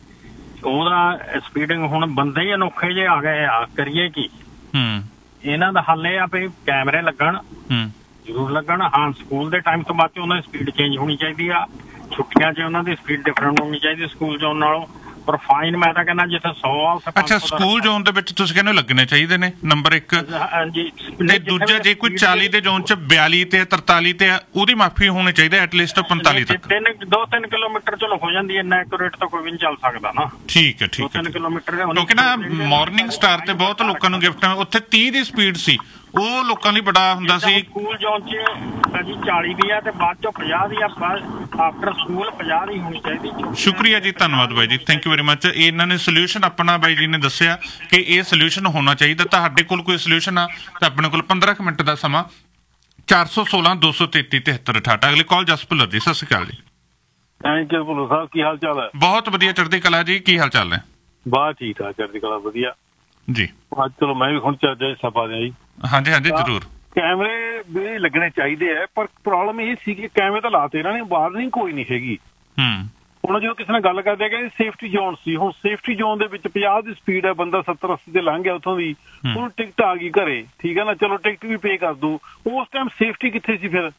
ਉਹਦਾ ਸਪੀਡਿੰਗ ਹੁਣ ਬੰਦੇ ਹੀ ਅਨੋਖੇ ਜਿਹੇ ਆ ਗਏ ਆ, ਕਰੀਏ ਕੀ? ਇਹਨਾਂ ਦਾ ਹੱਲ ਇਹ ਆ ਵੀ ਕੈਮਰੇ ਲੱਗਣ, ਜ਼ਰੂਰ ਲੱਗਣ। ਹਾਂ, ਸਕੂਲ ਦੇ ਟਾਈਮ ਤੋਂ ਬਾਅਦ ਉਹਨਾਂ ਦੀ ਸਪੀਡ ਚੇਂਜ ਹੋਣੀ ਚਾਹੀਦੀ ਆ। ਛੁੱਟੀਆਂ 'ਚ ਉਹਨਾਂ ਦੀ ਸਪੀਡ ਡਿਫਰੈਂਟ ਹੋਣੀ ਚਾਹੀਦੀ ਸਕੂਲ ਜ਼ੋਨ ਨਾਲੋਂ। ਪਰ ਫਾਈਨ ਮੈਂ ਤਾਂ ਕਹਿੰਦਾ ਜਿੱਥੇ 100 ਆ। ਅੱਛਾ, ਸਕੂਲ ਜ਼ੋਨ ਦੇ ਵਿੱਚ ਤੁਸੀਂ ਕਹਿੰਦੇ ਲੱਗਣੇ ਚਾਹੀਦੇ ਨੇ, ਨੰਬਰ 1। ਤੇ ਦੂਜਾ, ਜੇ ਕੋਈ 40 ਦੇ ਜ਼ੋਨ 'ਚ 42 ਤੇ 43 ਤੇ ਉਹਦੀ ਮਾਫੀ ਹੋਣੀ ਚਾਹੀਦੀ ਐਟਲੀਸਟ 45 ਤੱਕ। 2-3 ਕਿਲੋਮੀਟਰ ਚਲੋ ਹੋ ਜਾਂਦੀ ਹੈ, ਇੰਨਾ ਐਕੂਰੇਟ ਤਾਂ ਕੋਈ ਵੀ ਨਹੀਂ ਚੱਲ ਸਕਦਾ ਨਾ। ਠੀਕ ਹੈ, ਠੀਕ ਹੈ। 2-3 ਕਿਲੋਮੀਟਰ ਕਿਉਂਕਿ ਨਾ ਮਾਰਨਿੰਗ ਸਟਾਰ ਤੇ ਬਹੁਤ ਲੋਕਾਂ ਨੂੰ ਗਿਫਟ, ਉੱਥੇ 30 ਦੀ ਸਪੀਡ ਸੀ, ਉਹ ਲੋਕਾਂ ਲਈ ਬੜਾ ਹੁੰਦਾ ਸੀ। ਸਕੂਲ ਜ਼ੋਨ 'ਚ ਜੀ 40 ਦੀ ਆ ਤੇ ਬਾਅਦ ਚੋਂ 50 ਦੀ ਆ, ਆਫਟਰ ਸਕੂਲ 50 ਦੀ ਹੋਣੀ ਚਾਹੀਦੀ। ਸ਼ੁਕਰੀਆ ਜੀ, ਧੰਨਵਾਦ ਬਾਈ ਜੀ, ਥੈਂਕ ਯੂ ਵੈਰੀ ਮੱਚ। ਇਹਨਾਂ ਨੇ ਸੋਲਿਊਸ਼ਨ ਆਪਣਾ ਬਾਈ ਜੀ ਨੇ ਦੱਸਿਆ ਕਿ ਇਹ ਸੋਲਿਊਸ਼ਨ ਹੋਣਾ ਚਾਹੀਦਾ। ਤੁਹਾਡੇ ਕੋਲ ਕੋਈ ਸੋਲਿਊਸ਼ਨ ਆ ਤਾਂ ਆਪਣੇ ਕੋਲ 15 ਮਿੰਟ ਦਾ ਸਮਾਂ। 416 233 73 68। ਅਗਲੀ ਕਾਲ ਜਸ ਭੁੱਲਰ ਜੀ। ਸਤਿ ਸ਼੍ਰੀ ਅਕਾਲ ਜੀ। ਥੈਂਕ ਯੂ ਭੁੱਲਰ ਸਾਹਿਬ, ਕੀ ਹਾਲ ਚਾਲ ਹੈ? ਬਹੁਤ ਵਧੀਆ, ਚੜ੍ਹਦੀ ਕਲਾ ਜੀ, ਕੀ ਹਾਲ ਚਾਲ ਨੇ? ਬਸ ਠੀਕ ਠਾਕ, ਚੜ੍ਹਦੀ ਕਲਾ, ਵਧੀਆ ਜੀ। ਅੱਜ ਚਲੋ ਮੈਂ ਵੀ ਹੁਣ ਚਰਚਾ ਹਿੱਸਾ ਪਾ ਦਿਆਂ ਜੀ। ਹਾਂਜੀ ਹਾਂਜੀ ਜ਼ਰੂਰ। ਕੈਮਰੇ ਵੀ ਲੱਗਣੇ ਚਾਹੀਦੇ ਆ, ਪਰ ਪ੍ਰੋਬਲਮ ਇਹ ਸੀ ਕਿ ਕੈਮਰੇ ਤਾਂ ਲਾਤੇ ਇਹਨਾਂ ਨੇ, ਵਾਰਨਿੰਗ ਕੋਈ ਨਹੀਂ ਹੈਗੀ। ਹੁਣ ਜਦੋਂ ਕਿਸੇ ਨਾਲ ਗੱਲ ਕਰਦੇ ਕਿ ਸੇਫਟੀ ਜ਼ੋਨ ਸੀ, ਹੁਣ ਸੇਫਟੀ ਜ਼ੋਨ ਦੇ ਵਿੱਚ 50 ਦੀ ਸਪੀਡ ਹੈ, ਬੰਦਾ 70-80 ਤੇ ਲੰਘ ਗਿਆ ਉੱਥੋਂ ਦੀ, ਹੁਣ ਟਿਕਟ ਆ ਗਈ ਘਰੇ, ਠੀਕ ਹੈ ਨਾ, ਚਲੋ ਟਿਕਟ ਵੀ ਪੇ ਕਰ ਦੂ। ਉਸ ਟਾਈਮ ਸੇਫਟੀ ਕਿੱਥੇ ਸੀ ਫਿਰ?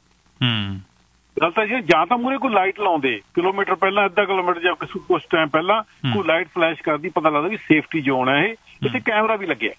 ਗੱਲ ਤਾਂ ਜੀ, ਜਾਂ ਤਾਂ ਮੂਹਰੇ ਕੋਈ ਲਾਈਟ ਲਾਉਂਦੇ ਕਿਲੋਮੀਟਰ ਪਹਿਲਾਂ, ਅੱਧਾ ਕਿਲੋਮੀਟਰ ਜਾਂ ਕੁਛ ਟਾਈਮ ਪਹਿਲਾਂ ਕੋਈ ਲਾਈਟ ਫਲੈਸ਼ ਕਰਦੀ, ਪਤਾ ਲੱਗਦਾ ਵੀ ਸੇਫਟੀ ਜ਼ੋਨ ਹੈ ਇਹ, ਇੱਥੇ ਕੈਮਰਾ ਵੀ ਲੱਗਿਆ।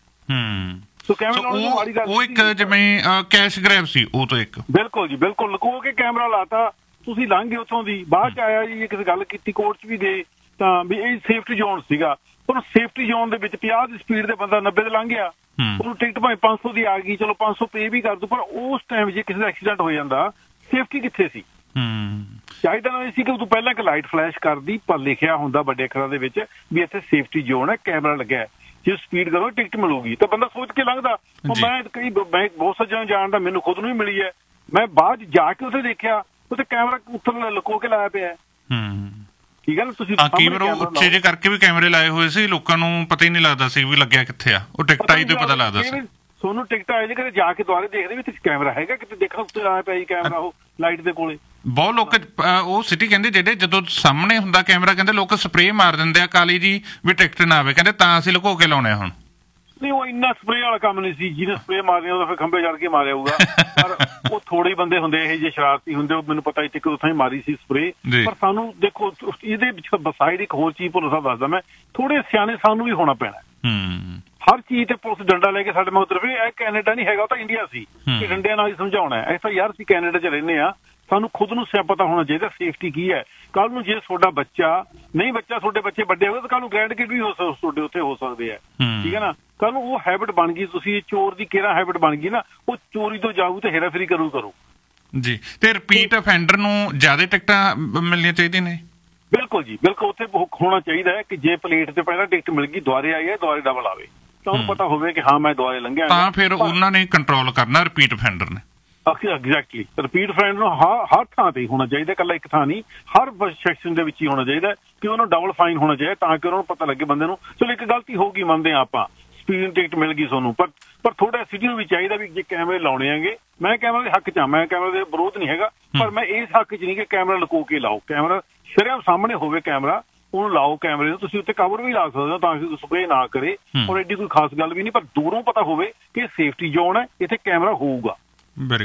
ਉਹ ਇੱਕ ਜਿਵੇਂ ਕੈਸ਼ ਗ੍ਰੈਬ ਸੀ ਉਹ ਤੋਂ ਇੱਕ। ਬਿਲਕੁਲ ਜੀ, ਬਿਲਕੁਲ। ਲੁਕੋ ਕੇ ਕੈਮਰਾ ਲਾਤਾ, ਤੁਸੀਂ ਲੰਘ ਗਏ ਉੱਥੋਂ ਦੀ, ਬਾਅਦ ਚ ਆਇਆ ਜੀ ਕਿਸੇ ਗੱਲ ਕੀਤੀ, ਕੋਰਟ ਚ ਵੀ ਗਏ ਤਾਂ ਵੀ ਇਹ ਸੇਫਟੀ ਜ਼ੋਨ ਸੀਗਾ। ਹੁਣ ਸੇਫਟੀ ਜ਼ੋਨ ਦੇ ਵਿੱਚ 50 ਦੀ ਸਪੀਡ ਦੇ ਬੰਦਾ 90 ਤੇ ਲੰਘ ਗਿਆ, ਉਹਨੂੰ ਟਿਕਟ ਭਾਵੇਂ 500 ਦੀ ਆ ਗਈ, ਚਲੋ 500 ਪੇ ਵੀ ਕਰ ਦੂ, ਪਰ ਉਸ ਟਾਈਮ ਜੇ ਕਿਸੇ ਦਾ ਐਕਸੀਡੈਂਟ ਹੋ ਜਾਂਦਾ, ਸੇਫਟੀ ਕਿੱਥੇ ਸੀ? ਚਾਹੀਦਾ ਨਾ ਸੀ ਕਿ ਤੂੰ ਪਹਿਲਾਂ ਇੱਕ ਲਾਈਟ ਫਲੈਸ਼ ਕਰਦੀ, ਪਰ ਲਿਖਿਆ ਹੁੰਦਾ ਵੱਡੇ ਅੱਖਰਾਂ ਦੇ ਵਿੱਚ ਵੀ ਇੱਥੇ ਸੇਫਟੀ ਜ਼ੋਨ ਹੈ, ਕੈਮਰਾ ਲੱਗਿਆ, ਜੇ ਸਪੀਡ ਕਰੋ ਟਿਕਟ ਮਿਲੂਗੀ, ਤਾਂ ਬੰਦਾ ਸੋਚ ਕੇ ਲੰਘਦਾ। ਮੈਂ ਬਹੁਤ ਸੱਜਣ ਜਾਣਦਾ, ਮੈਨੂੰ ਖੁਦ ਨੂੰ ਵੀ ਮਿਲੀ ਹੈ, ਮੈਂ ਬਾਅਦ ਜਾ ਕੇ ਉੱਥੇ ਦੇਖਿਆ ਉੱਥੇ ਕੈਮਰਾ ਉੱਤਰ ਲੁਕੋ ਕੇ ਲਾਇਆ ਪਿਆ। ਠੀਕ ਹੈ ਨਾ, ਤੁਸੀਂ ਕਈ ਵਾਰ ਉੱਚੇ ਜੇ ਕਰਕੇ ਵੀ ਕੈਮਰੇ ਲਾਏ ਹੋਏ ਸੀ, ਲੋਕਾਂ ਨੂੰ ਪਤਾ ਹੀ ਨਹੀਂ ਲੱਗਦਾ ਸੀ ਵੀ ਲੱਗਿਆ ਕਿੱਥੇ ਆ, ਉਹ ਟਿਕਟ ਆਈ ਤੇ ਪਤਾ ਲੱਗਦਾ ਸੀ। ਤੁਹਾਨੂੰ ਟਿਕਟ ਆਏ ਜੇ ਕਿਤੇ ਜਾ ਕੇ ਦੁਆਰੇ ਦੇਖਦੇ ਵੀ ਇੱਥੇ ਕੈਮਰਾ ਹੈਗਾ, ਕਿਤੇ ਦੇਖਣਾ ਉੱਤੇ ਆਇਆ ਪਿਆ ਜੀ ਕੈਮਰਾ, ਉਹ ਲਾਈਟ ਦੇ ਕੋਲੇ। ਬਹੁਤ ਲੋਕ ਉਹ ਸਿਟੀ ਕਹਿੰਦੇ ਜਿਹੜੇ ਜਦੋਂ ਸਾਹਮਣੇ ਹੁੰਦਾ ਕੈਮਰਾ, ਕਹਿੰਦੇ ਲੋਕ ਸਪਰੇਅ ਮਾਰ ਦਿੰਦੇ ਆ ਕਾਲੀ ਜੀ ਵੀ ਟਿਕਟ ਨਾ ਆਵੇ, ਕਹਿੰਦੇ ਤਾਂ ਅਸੀਂ ਲੁਕੋ ਕੇ ਲਾਉਣੇ ਹੁਣ। ਨਹੀਂ ਉਹ ਇੰਨਾ ਸਪਰੇਅ ਵਾਲਾ ਕੰਮ ਨਹੀਂ ਸੀ, ਜਿਹਨੇ ਸਪਰੇਅ ਮਾਰਿਆ ਉਹਦਾ ਫਿਰ ਖੰਭੇ ਚੜ ਕੇ ਮਾਰਿਆ ਹੋਊਗਾ। ਪਰ ਉਹ ਥੋੜੇ ਹੀ ਬੰਦੇ ਹੁੰਦੇ ਇਹ ਜੇ ਸ਼ਰਾਰਤੀ ਹੁੰਦੇ, ਉਹ ਮੈਨੂੰ ਪਤਾ ਇੱਥੇ ਕਿ ਉੱਥੇ ਹੀ ਮਾਰੀ ਸੀ ਸਪਰੇਅ। ਪਰ ਸਾਨੂੰ ਦੇਖੋ ਇਹਦੇ ਵਿੱਚ ਬਸਾਈਡ ਇੱਕ ਹੋਰ ਚੀਜ਼ ਭੁੱਲ ਸਾਹਿਬ ਦੱਸਦਾ ਮੈਂ, ਥੋੜੇ ਸਿਆਣੇ ਸਾਨੂੰ ਵੀ ਹੋਣਾ ਪੈਣਾ। ਹਰ ਚੀਜ਼ ਤੇ ਪੁਲਿਸ ਡੰਡਾ ਲੈ ਕੇ ਸਾਡੇ ਮਗਰ ਵੀ, ਇਹ ਕੈਨੇਡਾ ਨਹੀਂ ਹੈਗਾ, ਉਹ ਤਾਂ ਇੰਡੀਆ ਸੀ, ਕਿ ਡੰਡਿਆਂ ਨਾਲ ਹੀ ਸਮਝਾਉਣਾ ਹੈ। ਐਸਾ ਯਾਰ ਅਸੀਂ ਕੈਨੇਡਾ 'ਚ ਰਹਿੰਦੇ ਆ, ਸਾਨੂੰ ਖੁਦ ਨੂੰ ਪਤਾ ਹੋਣਾ ਚਾਹੀਦਾ ਸੇਫਟੀ ਕੀ ਹੈ। ਕੱਲ ਨੂੰ ਜੇ ਤੁਹਾਡਾ ਬੱਚਾ ਤੁਹਾਡੇ ਬੱਚੇ ਵੱਡੇ ਹੋਏ ਤਾਂ ਕੱਲ ਨੂੰ ਗ੍ਰੈਂਡ ਕਿਡ ਵੀ ਤੁਹਾਡੇ ਉੱਥੇ ਹੋ ਸਕਦੇ ਆ, ਠੀਕ ਹੈ ਨਾ। ਕੱਲ ਨੂੰ ਉਹ ਹੈਬਿਟ ਬਣ ਗਈ, ਤੁਸੀਂ ਚੋਰ ਦੀ ਕਿਹੜਾ ਹੈਬਿਟ ਬਣ ਗਈ ਨਾ, ਉਹ ਚੋਰੀ ਤੋਂ ਜਾਊ ਤੇ ਹੇਰਾਫੇਰੀ ਕਰੂ ਜੀ। ਤੇ ਰਿਪੀਟ ਅਫੈਂਡਰ ਨੂੰ ਜ਼ਿਆਦਾ ਟਿਕਟਾਂ ਮਿਲਣੀਆਂ ਚਾਹੀਦੀਆਂ ਨੇ? ਬਿਲਕੁਲ ਜੀ, ਬਿਲਕੁਲ। ਉੱਥੇ ਹੋਣਾ ਚਾਹੀਦਾ ਹੈ ਕਿ ਜੇ ਪਲੇਟ ਤੇ ਪਹਿਲਾਂ ਟਿਕਟ ਮਿਲ ਗਈ, ਦੁਬਾਰੇ ਆਈ ਹੈ, ਦੁਬਾਰੇ ਡਬਲ ਆਵੇ, ਤਾਂ ਉਹਨੂੰ ਪਤਾ ਹੋਵੇ ਕਿ ਹਾਂ ਮੈਂ ਦੁਬਾਰੇ ਲੰਘਿਆ। ਤਾਂ ਫਿਰ ਉਹਨਾਂ ਨੇ ਕੰਟਰੋਲ ਕਰਨਾ ਰਿਪੀਟ ਅਫੈਂਡਰ ਨੇ। ਐਗਜ਼ੈਕਟਲੀ। ਰਿਪੀਟ ਅਫੈਂਡਰ ਨੂੰ ਹਰ ਥਾਂ ਤੇ ਹੋਣਾ ਚਾਹੀਦਾ, ਇਕੱਲਾ ਇੱਕ ਥਾਂ ਨਹੀਂ, ਹਰ ਸੈਕਸ਼ਨ ਦੇ ਵਿੱਚ ਹੀ ਹੋਣਾ ਚਾਹੀਦਾ ਕਿ ਉਹਨੂੰ ਡਬਲ ਫਾਈਨ ਹੋਣਾ ਚਾਹੀਦਾ, ਤਾਂ ਕਿ ਉਹਨਾਂ ਨੂੰ ਪਤਾ ਲੱਗੇ ਬੰਦੇ ਨੂੰ ਚਲੋ ਇੱਕ ਗਲਤੀ ਹੋ ਗਈ, ਮੰਨਦੇ ਹਾਂ ਆਪਾਂ, ਸਪੀਡ ਟਿਕਟ ਮਿਲ ਗਈ ਤੁਹਾਨੂੰ, ਪਰ ਥੋੜਾ ਸਿਟੀ ਨੂੰ ਵੀ ਚਾਹੀਦਾ ਵੀ ਜੇ ਕੈਮਰੇ ਲਾਉਣੇ ਹੈਗੇ, ਮੈਂ ਕੈਮਰੇ ਦੇ ਹੱਕ 'ਚ ਹਾਂ, ਮੈਂ ਕੈਮਰੇ ਦੇ ਵਿਰੋਧ ਨਹੀਂ ਹੈਗਾ, ਪਰ ਮੈਂ ਇਸ ਹੱਕ 'ਚ ਨਹੀਂ ਕਿ ਕੈਮਰਾ ਲੁਕੋ ਕੇ ਲਾਓ। ਕੈਮਰਾ ਸ਼ਰੇਆਮ ਸਾਹਮਣੇ ਹੋਵੇ, ਕੈਮਰਾ ਉਹਨੂੰ ਲਾਓ ਕੈਮਰੇ ਨੂੰ, ਤੁਸੀਂ ਉੱਤੇ ਕਵਰ ਵੀ ਲਾ ਸਕਦੇ ਹੋ ਤਾਂ ਕਿ ਸਪਰੇਅ ਨਾ ਕਰੇ, ਔਰ ਐਡੀ ਕੋਈ ਖਾਸ ਗੱਲ ਵੀ ਨਹੀਂ, ਪਰ ਦੂਰੋਂ ਪਤਾ ਹੋਵੇ ਕਿ ਸੇਫਟੀ ਜ਼ੋਨ ਹੈ, ਇੱਥੇ ਕੈਮਰਾ ਹੋਊਗਾ।